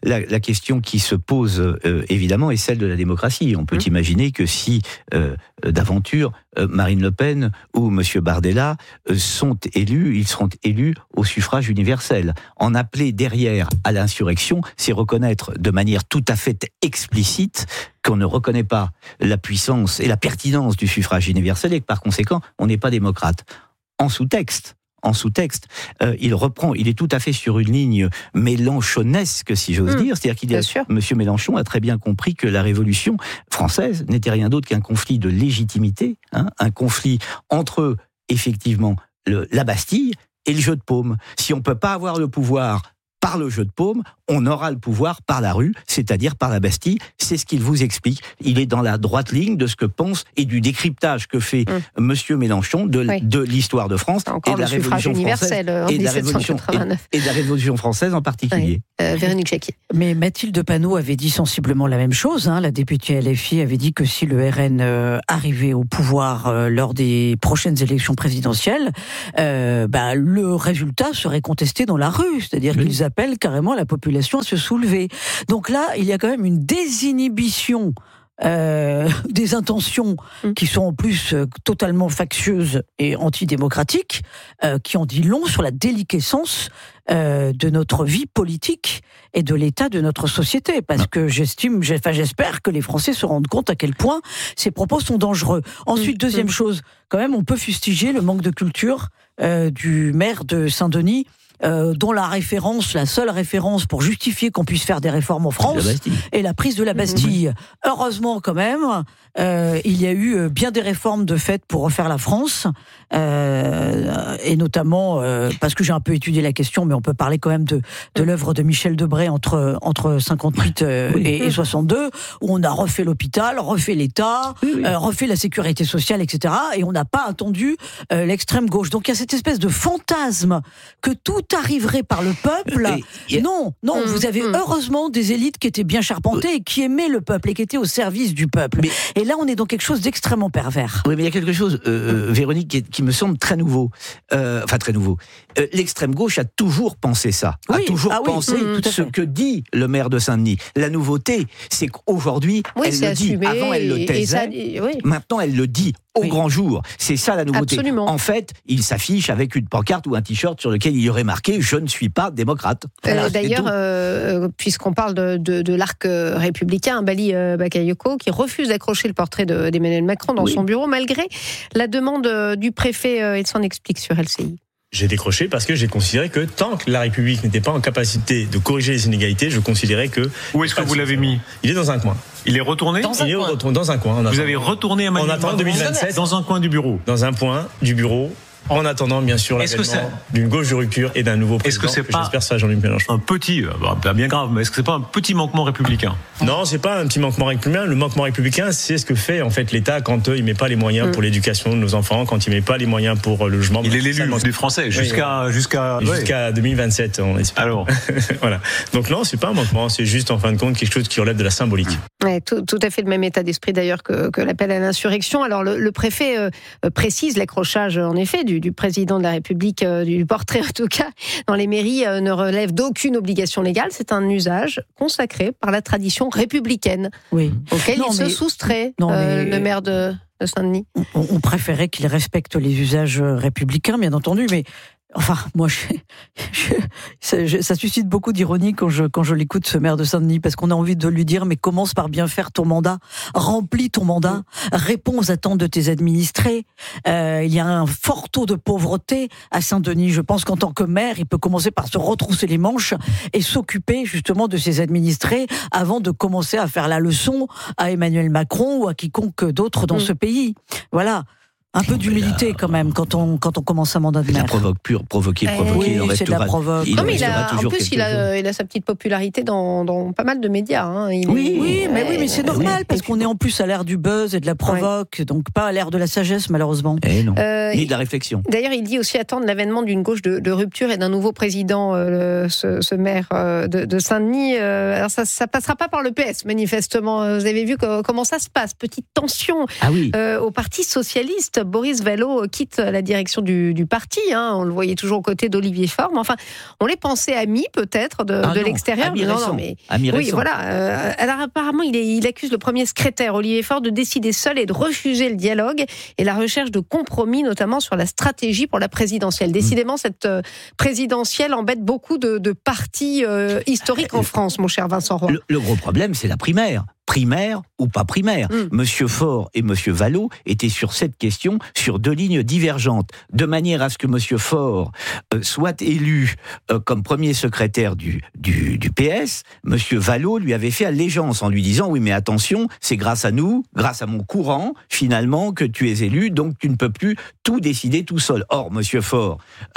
la, la question qui se pose euh, évidemment est celle de la démocratie. On peut mmh. imaginer que si euh, d'aventure euh, Marine Le Pen ou Monsieur Bardella euh, sont élus, ils seront élus au suffrage universel. En appeler derrière à l'insurrection, c'est reconnaître de manière tout à fait explicite qu'on ne reconnaît pas la puissance et la pertinence du suffrage universel et que par conséquent, on n'est pas démocrate. En sous-texte, en sous-texte, euh, il reprend, il est tout à fait sur une ligne mélenchonesque, si j'ose mmh, dire. C'est-à-dire qu'il a, Monsieur Mélenchon a très bien compris que la Révolution française n'était rien d'autre qu'un conflit de légitimité, hein, un conflit entre, effectivement, le, la Bastille et le jeu de paume. Si on ne peut pas avoir le pouvoir par le jeu de paume, on aura le pouvoir par la rue, c'est-à-dire par la Bastille. C'est ce qu'il vous explique. Il est dans la droite ligne de ce que pense et du décryptage que fait mmh. Monsieur Mélenchon de, oui. de l'histoire de France et de la Révolution française et de la Révolution, et, et de la Révolution française en particulier. Oui. Euh, Véronique Jacquier. Mais Mathilde Panot avait dit sensiblement la même chose. Hein. La députée L F I avait dit que si le R N euh, arrivait au pouvoir euh, lors des prochaines élections présidentielles, euh, bah, le résultat serait contesté dans la rue. C'est-à-dire oui. qu'ils appellent carrément la population à se soulever. Donc là, il y a quand même une désinhibition Euh, des intentions mmh. qui sont en plus euh, totalement factieuses et antidémocratiques, euh, qui en dit long sur la déliquescence euh, de notre vie politique et de l'état de notre société. Parce que j'estime, enfin, j'espère que les Français se rendent compte à quel point ces propos sont dangereux. Ensuite, mmh. deuxième mmh. chose, quand même, on peut fustiger le manque de culture euh, du maire de Saint-Denis, Euh, dont la référence, la seule référence pour justifier qu'on puisse faire des réformes en France est la prise de la Bastille. Mmh. Heureusement quand même, euh, il y a eu bien des réformes de fait pour refaire la France, euh, et notamment euh, parce que j'ai un peu étudié la question, mais on peut parler quand même de, de l'œuvre de Michel Debré entre, entre cinquante-huit euh, oui. et, et soixante-deux, où on a refait l'hôpital, refait l'État, oui, oui. Euh, refait la sécurité sociale, et cetera. Et on n'a pas attendu euh, l'extrême gauche. Donc il y a cette espèce de fantasme que tout arriverait par le peuple. Et, non, non, mmh, vous avez mmh. heureusement des élites qui étaient bien charpentées et qui aimaient le peuple et qui étaient au service du peuple. Mais, et là, on est dans quelque chose d'extrêmement pervers. Oui, mais il y a quelque chose, euh, Véronique, qui, qui me semble très nouveau. Euh, enfin, très nouveau. Euh, l'extrême gauche a toujours pensé ça. Oui. A toujours ah, pensé oui, mmh, ce que dit le maire de Saint-Denis. La nouveauté, c'est qu'aujourd'hui, oui, elle le dit. Avant, elle le taisait. Ça, oui. Maintenant, elle le dit au oui. grand jour. C'est ça la nouveauté. Absolument. En fait, il s'affiche avec une pancarte ou un t-shirt sur lequel il y aurait marqué « Je ne suis pas démocrate ». Voilà, euh, d'ailleurs, euh, puisqu'on parle de, de, de l'arc républicain, Bali euh, Bakayoko, qui refuse d'accrocher le portrait de, d'Emmanuel Macron dans oui. son bureau, malgré la demande du préfet, euh, il s'en explique sur L C I. J'ai décroché parce que j'ai considéré que tant que la République n'était pas en capacité de corriger les inégalités, je considérais que... Où est-ce que vous l'avez mis ? Il est dans un coin. Il est retourné ? Dans un Il coin. est dans un coin. Vous avez retourné Emmanuel Macron ? On attend deux mille vingt-sept. Dans un coin du bureau ? Dans un point du bureau. En attendant, bien sûr, l'avènement d'une gauche de rupture et d'un nouveau président. Est-ce que c'est que pas j'espère ça, Jean-Luc Mélenchon. Un petit, bah, bien grave, mais est-ce que c'est pas un petit manquement républicain ? Non, c'est pas un petit manquement républicain. Le manquement républicain, c'est ce que fait en fait l'État quand euh, il met pas les moyens mmh. pour l'éducation de nos enfants, quand il met pas les moyens pour euh, le logement. Il est l'élu du français jusqu'à oui, jusqu'à jusqu'à ouais. deux mille vingt-sept, on espère. Alors, voilà. Donc non, c'est pas un manquement, c'est juste en fin de compte quelque chose qui relève de la symbolique. Ouais, tout, tout à fait le même état d'esprit d'ailleurs que, que l'appel à l'insurrection. Alors le, le préfet euh, précise l'accrochage en effet du, du président de la République, euh, du portrait en tout cas, dans les mairies euh, ne relève d'aucune obligation légale. C'est un usage consacré par la tradition républicaine, oui. auquel non, il mais, se soustrait, non, euh, mais, le maire de, de Saint-Denis. On, on préférait qu'il respecte les usages républicains, bien entendu, mais enfin, moi, je, je, ça, je, ça suscite beaucoup d'ironie quand je, quand je l'écoute, ce maire de Saint-Denis, parce qu'on a envie de lui dire, mais commence par bien faire ton mandat, remplis ton mandat, réponds aux attentes de tes administrés. Euh, il y a un fort taux de pauvreté à Saint-Denis. Je pense qu'en tant que maire, il peut commencer par se retrousser les manches et s'occuper justement de ses administrés avant de commencer à faire la leçon à Emmanuel Macron ou à quiconque d'autre dans mmh. ce pays. Voilà. Un peu d'humilité quand même quand on quand on commence un mandat de maire. La provoque pure, provoquer, provoquer. Oui, il c'est de la provoque. Il non, mais il a, en plus, il a, il a sa petite popularité dans, dans pas mal de médias. Hein. Il oui, est, oui, mais oui, mais c'est normal oui. parce qu'on est en plus à l'ère du buzz et de la provoque, ouais. donc pas à l'ère de la sagesse malheureusement. Et non. Euh, Ni de la réflexion. D'ailleurs, il dit aussi attendre l'avènement d'une gauche de, de rupture et d'un nouveau président, euh, ce, ce maire euh, de, de Saint-Denis. Euh, alors ça, ça passera pas par le P S manifestement. Vous avez vu que, comment ça se passe, petite tension ah oui. euh, au Parti socialiste. Boris Vallaud quitte la direction du, du parti. Hein. On le voyait toujours aux côtés d'Olivier Faure. Mais enfin, on les pensait amis peut-être de, ah de non, l'extérieur. Amis non, récents. non, mais Amis oui, récents. voilà. Euh, alors apparemment, il, est, il accuse le premier secrétaire Olivier Faure de décider seul et de refuser le dialogue et la recherche de compromis, notamment sur la stratégie pour la présidentielle. Décidément, mmh. cette euh, présidentielle embête beaucoup de, de partis euh, historiques en France, mon cher Vincent Roy. Le, le gros problème, c'est la primaire. Primaire ou pas primaire. Mm. Monsieur Faure et Monsieur Vallaud étaient sur cette question sur deux lignes divergentes, de manière à ce que Monsieur Faure euh, soit élu euh, comme premier secrétaire du, du, du P S. Monsieur Vallaud lui avait fait allégeance en lui disant « Oui, mais attention, c'est grâce à nous, grâce à mon courant, finalement, que tu es élu, donc tu ne peux plus tout décider tout seul. » Or, Monsieur Faure,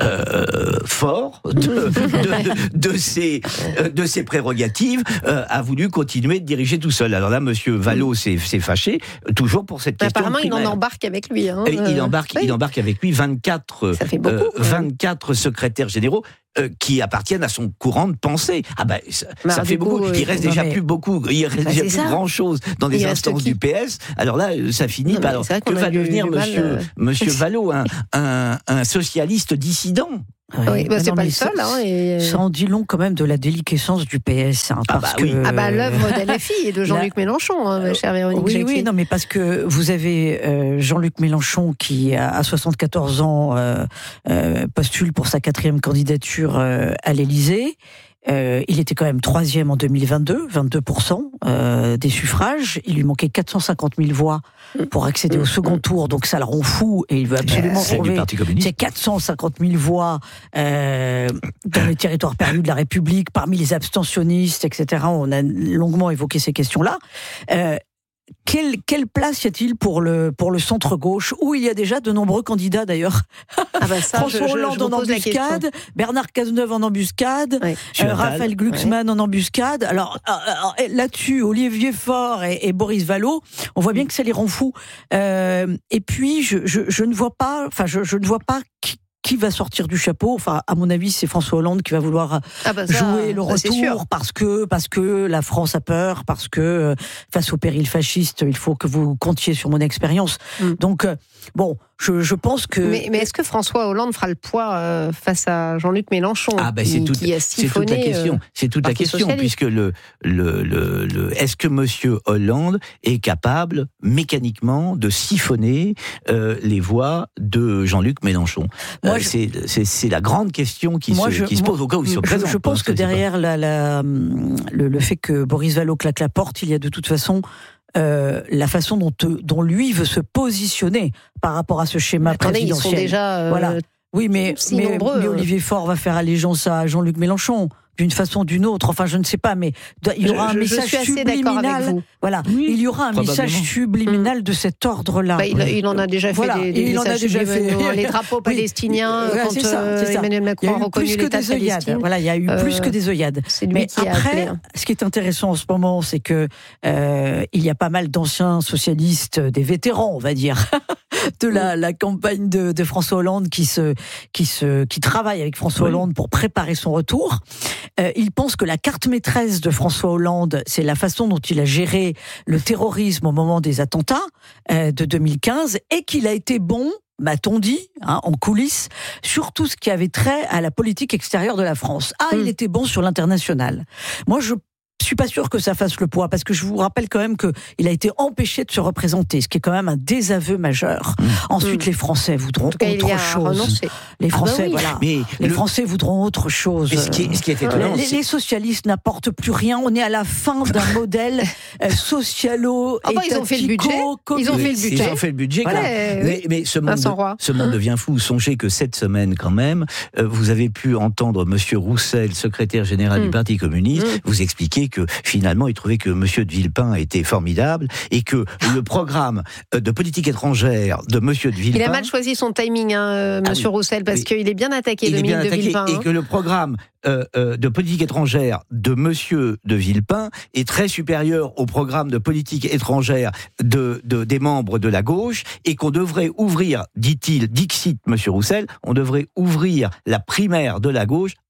euh, fort de, de, de, de, ses, euh, de ses prérogatives, euh, a voulu continuer de diriger tout seul. Alors là, Monsieur Vallaud s'est, s'est fâché, toujours pour cette question. Apparemment, primaire. il en embarque avec lui. Hein, euh, il, embarque, oui. il embarque avec lui vingt-quatre, Ça fait beaucoup, euh, vingt-quatre secrétaires généraux euh, qui appartiennent à son courant de pensée. Ah ben, ça, bah, ça fait beaucoup. Coup, il reste euh, déjà mais... plus beaucoup, il reste bah, déjà plus ça. grand-chose dans les il instances du P S. Alors là, ça finit par. Alors, que va devenir Monsieur, euh... Monsieur Vallaud, un, un, un socialiste dissident? Oui, oui bah, c'est non, pas le seul. Ça, hein, et... ça en dit long quand même de la déliquescence du P S. Hein, ah, parce bah, oui. que, ah bah l'œuvre d'L F I et de Jean-Luc la... Mélenchon, hein, chère Véronique Oui, Jacquier. oui, non, mais parce que vous avez euh, Jean-Luc Mélenchon qui, à soixante-quatorze ans, euh, euh, postule pour sa quatrième candidature euh, à l'Élysée. Euh, il était quand même troisième en deux mille vingt-deux, vingt-deux pour cent euh, des suffrages. Il lui manquait quatre cent cinquante mille voix pour accéder au second tour, donc ça le rend fou et il veut absolument c'est trouver ces quatre cent cinquante mille voix euh, dans les territoires perdus de la République, parmi les abstentionnistes, et cetera. On a longuement évoqué ces questions-là. Euh, Quelle, quelle place y a-t-il pour le, pour le centre-gauche, où il y a déjà de nombreux candidats d'ailleurs? Ah bah ça, François je, Hollande je, je en embuscade, Bernard Cazeneuve en embuscade, oui. euh, Raphaël Glucksmann ouais. en embuscade. Alors, alors là-dessus, Olivier Faure et, et Boris Vallaud, on voit bien que ça les rend fous. Euh, et puis, je, je, je ne vois pas, enfin, je, je ne vois pas qui, qui va sortir du chapeau. Enfin, à mon avis, c'est François Hollande qui va vouloir ah bah ça, jouer le retour parce que, parce que la France a peur, parce que face au péril fasciste, il faut que vous comptiez sur mon expérience. Mm. Donc, bon, je, je pense que... Mais, mais est-ce que François Hollande fera le poids euh, face à Jean-Luc Mélenchon ah ben c'est qui, toute, qui a siphonné c'est toute la question. Euh, c'est toute la question, socialiste. Puisque le, le, le, le, est-ce que Monsieur Hollande est capable mécaniquement de siphonner euh, les voix de Jean-Luc Mélenchon? Moi, euh, je... c'est, c'est, c'est la grande question qui, se, je, qui se pose au cas où il se présente. Je, je pense que derrière la, la, le, le fait que Boris Vallaud claque la porte, il y a de toute façon... Euh, la façon dont, dont lui veut se positionner par rapport à ce schéma mais attendez, présidentiel. Ils sont déjà euh, voilà. Oui, mais, si mais, nombreux, mais Olivier Faure va faire allégeance à Jean-Luc Mélenchon d'une façon ou d'une autre. Enfin, je ne sais pas, mais il y aura je, un message je suis subliminal. Voilà, oui, il y aura un message subliminal de cet ordre-là. Bah, il, il en a déjà fait voilà. des, des il en a déjà fait les drapeaux palestiniens oui. quand c'est ça, euh, c'est ça. Emmanuel Macron a, a reconnu l'État de Palestine. Voilà, il y a eu euh, plus que des œillades. C'est lui mais qui après, a appelé. Ce qui est intéressant en ce moment, c'est que euh, il y a pas mal d'anciens socialistes, des vétérans, on va dire. de la, la campagne de, de François Hollande qui se, qui se, qui travaille avec François oui. Hollande pour préparer son retour. Euh, il pense que la carte maîtresse de François Hollande, c'est la façon dont il a géré le terrorisme au moment des attentats euh, de deux mille quinze et qu'il a été bon, m'a-t-on dit, hein, en coulisses, sur tout ce qui avait trait à la politique extérieure de la France. Ah, mmh. il était bon sur l'international. Moi, je Je suis pas sûr que ça fasse le poids, parce que je vous rappelle quand même qu'il a été empêché de se représenter, ce qui est quand même un désaveu majeur. Mmh. Ensuite, mmh. les Français voudront autre cas, chose. Les Français, ah bah oui. voilà. Mais les le... Français voudront autre chose. Mais ce qui est, ce qui est étonnant, les, les socialistes n'apportent plus rien. On est à la fin d'un modèle euh, socialo ah bah, ils ont fait le budget. Ils ont fait le budget. Ils ont fait le budget. Voilà. Mais, mais ce monde, de, ce monde devient fou. Songez que cette semaine, quand même, euh, vous avez pu entendre Monsieur Roussel, secrétaire général mmh. du Parti communiste, mmh. vous expliquer que finalement, il trouvait que Monsieur de Villepin était formidable et que le programme de politique étrangère de Monsieur de Villepin... Il a mal choisi son timing, hein, Monsieur ah oui, Roussel, parce oui. qu'il est bien attaqué, il Dominique de Villepin. Et hein. que le programme euh, euh, de politique étrangère de Monsieur de Villepin est très supérieur au programme de politique étrangère de, de, des membres de la gauche et qu'on devrait ouvrir, dit-il, dixit Monsieur Roussel, on devrait ouvrir la primaire de la gauche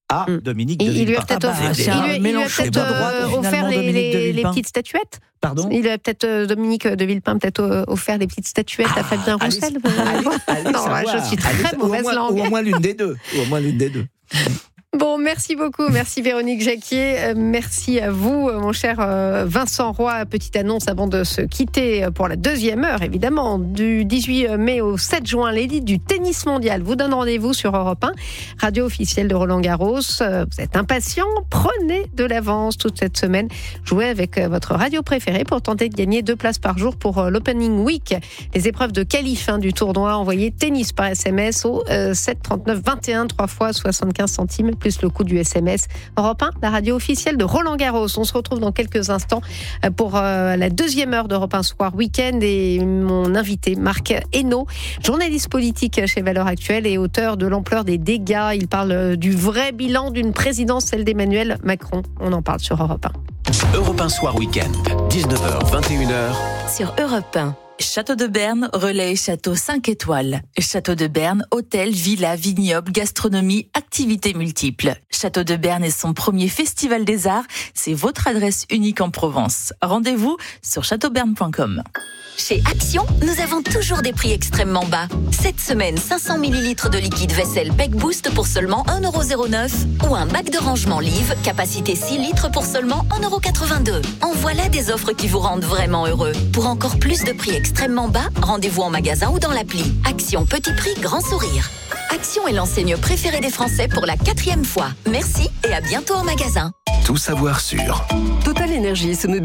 à mmh. Dominique de Villepin. Il lui a peut-être ah bah, offert, il lui, il lui a peut-être euh, offert les, les, les petites statuettes. Pardon. Il a peut-être, euh, Dominique de Villepin, peut-être euh, offert les petites statuettes ah, à Fabien Roussel. Allez, allez non, savoir. je suis très allez, mauvaise ou moins, langue. Ou au moins l'une des deux. Ou au moins l'une des deux. Bon, merci beaucoup. Merci Véronique Jacquier. Euh, merci à vous, mon cher euh, Vincent Roy. Petite annonce avant de se quitter pour la deuxième heure, évidemment. Du dix-huit mai au sept juin, l'élite du tennis mondial vous donne rendez-vous sur Europe un, radio officielle de Roland Garros. Euh, vous êtes impatient, prenez de l'avance toute cette semaine. Jouez avec euh, votre radio préférée pour tenter de gagner deux places par jour pour euh, l'Opening Week. Les épreuves de qualif hein, du tournoi, envoyez tennis par S M S au euh, sept trente-neuf vingt et un, trois fois soixante-quinze centimes. Plus le coût du S M S. Europe un, la radio officielle de Roland Garros. On se retrouve dans quelques instants pour euh, la deuxième heure d'Europe un Soir Week-end et mon invité Marc Hainaut, journaliste politique chez Valeurs Actuelles et auteur de l'ampleur des dégâts. Il parle du vrai bilan d'une présidence, celle d'Emmanuel Macron. On en parle sur Europe un. Europe un Soir Week-end, dix-neuf heures vingt et une heures. Sur Europe un. Château de Berne, relais château cinq étoiles. Château de Berne, hôtel, villa, vignoble, gastronomie, activités multiples. Château de Berne est son premier festival des arts. C'est votre adresse unique en Provence. Rendez-vous sur château berne point com. Chez Action, nous avons toujours des prix extrêmement bas. Cette semaine, cinq cents millilitres de liquide vaisselle Peck Boost pour seulement un euro zéro neuf ou un bac de rangement Live, capacité six litres pour seulement un euro quatre-vingt-deux. En voilà des offres qui vous rendent vraiment heureux. Pour encore plus de prix extrêmement bas, rendez-vous en magasin ou dans l'appli. Action, petit prix, grand sourire. Action est l'enseigne préférée des Français pour la quatrième fois. Merci et à bientôt en magasin. Tout savoir sur Total Énergie se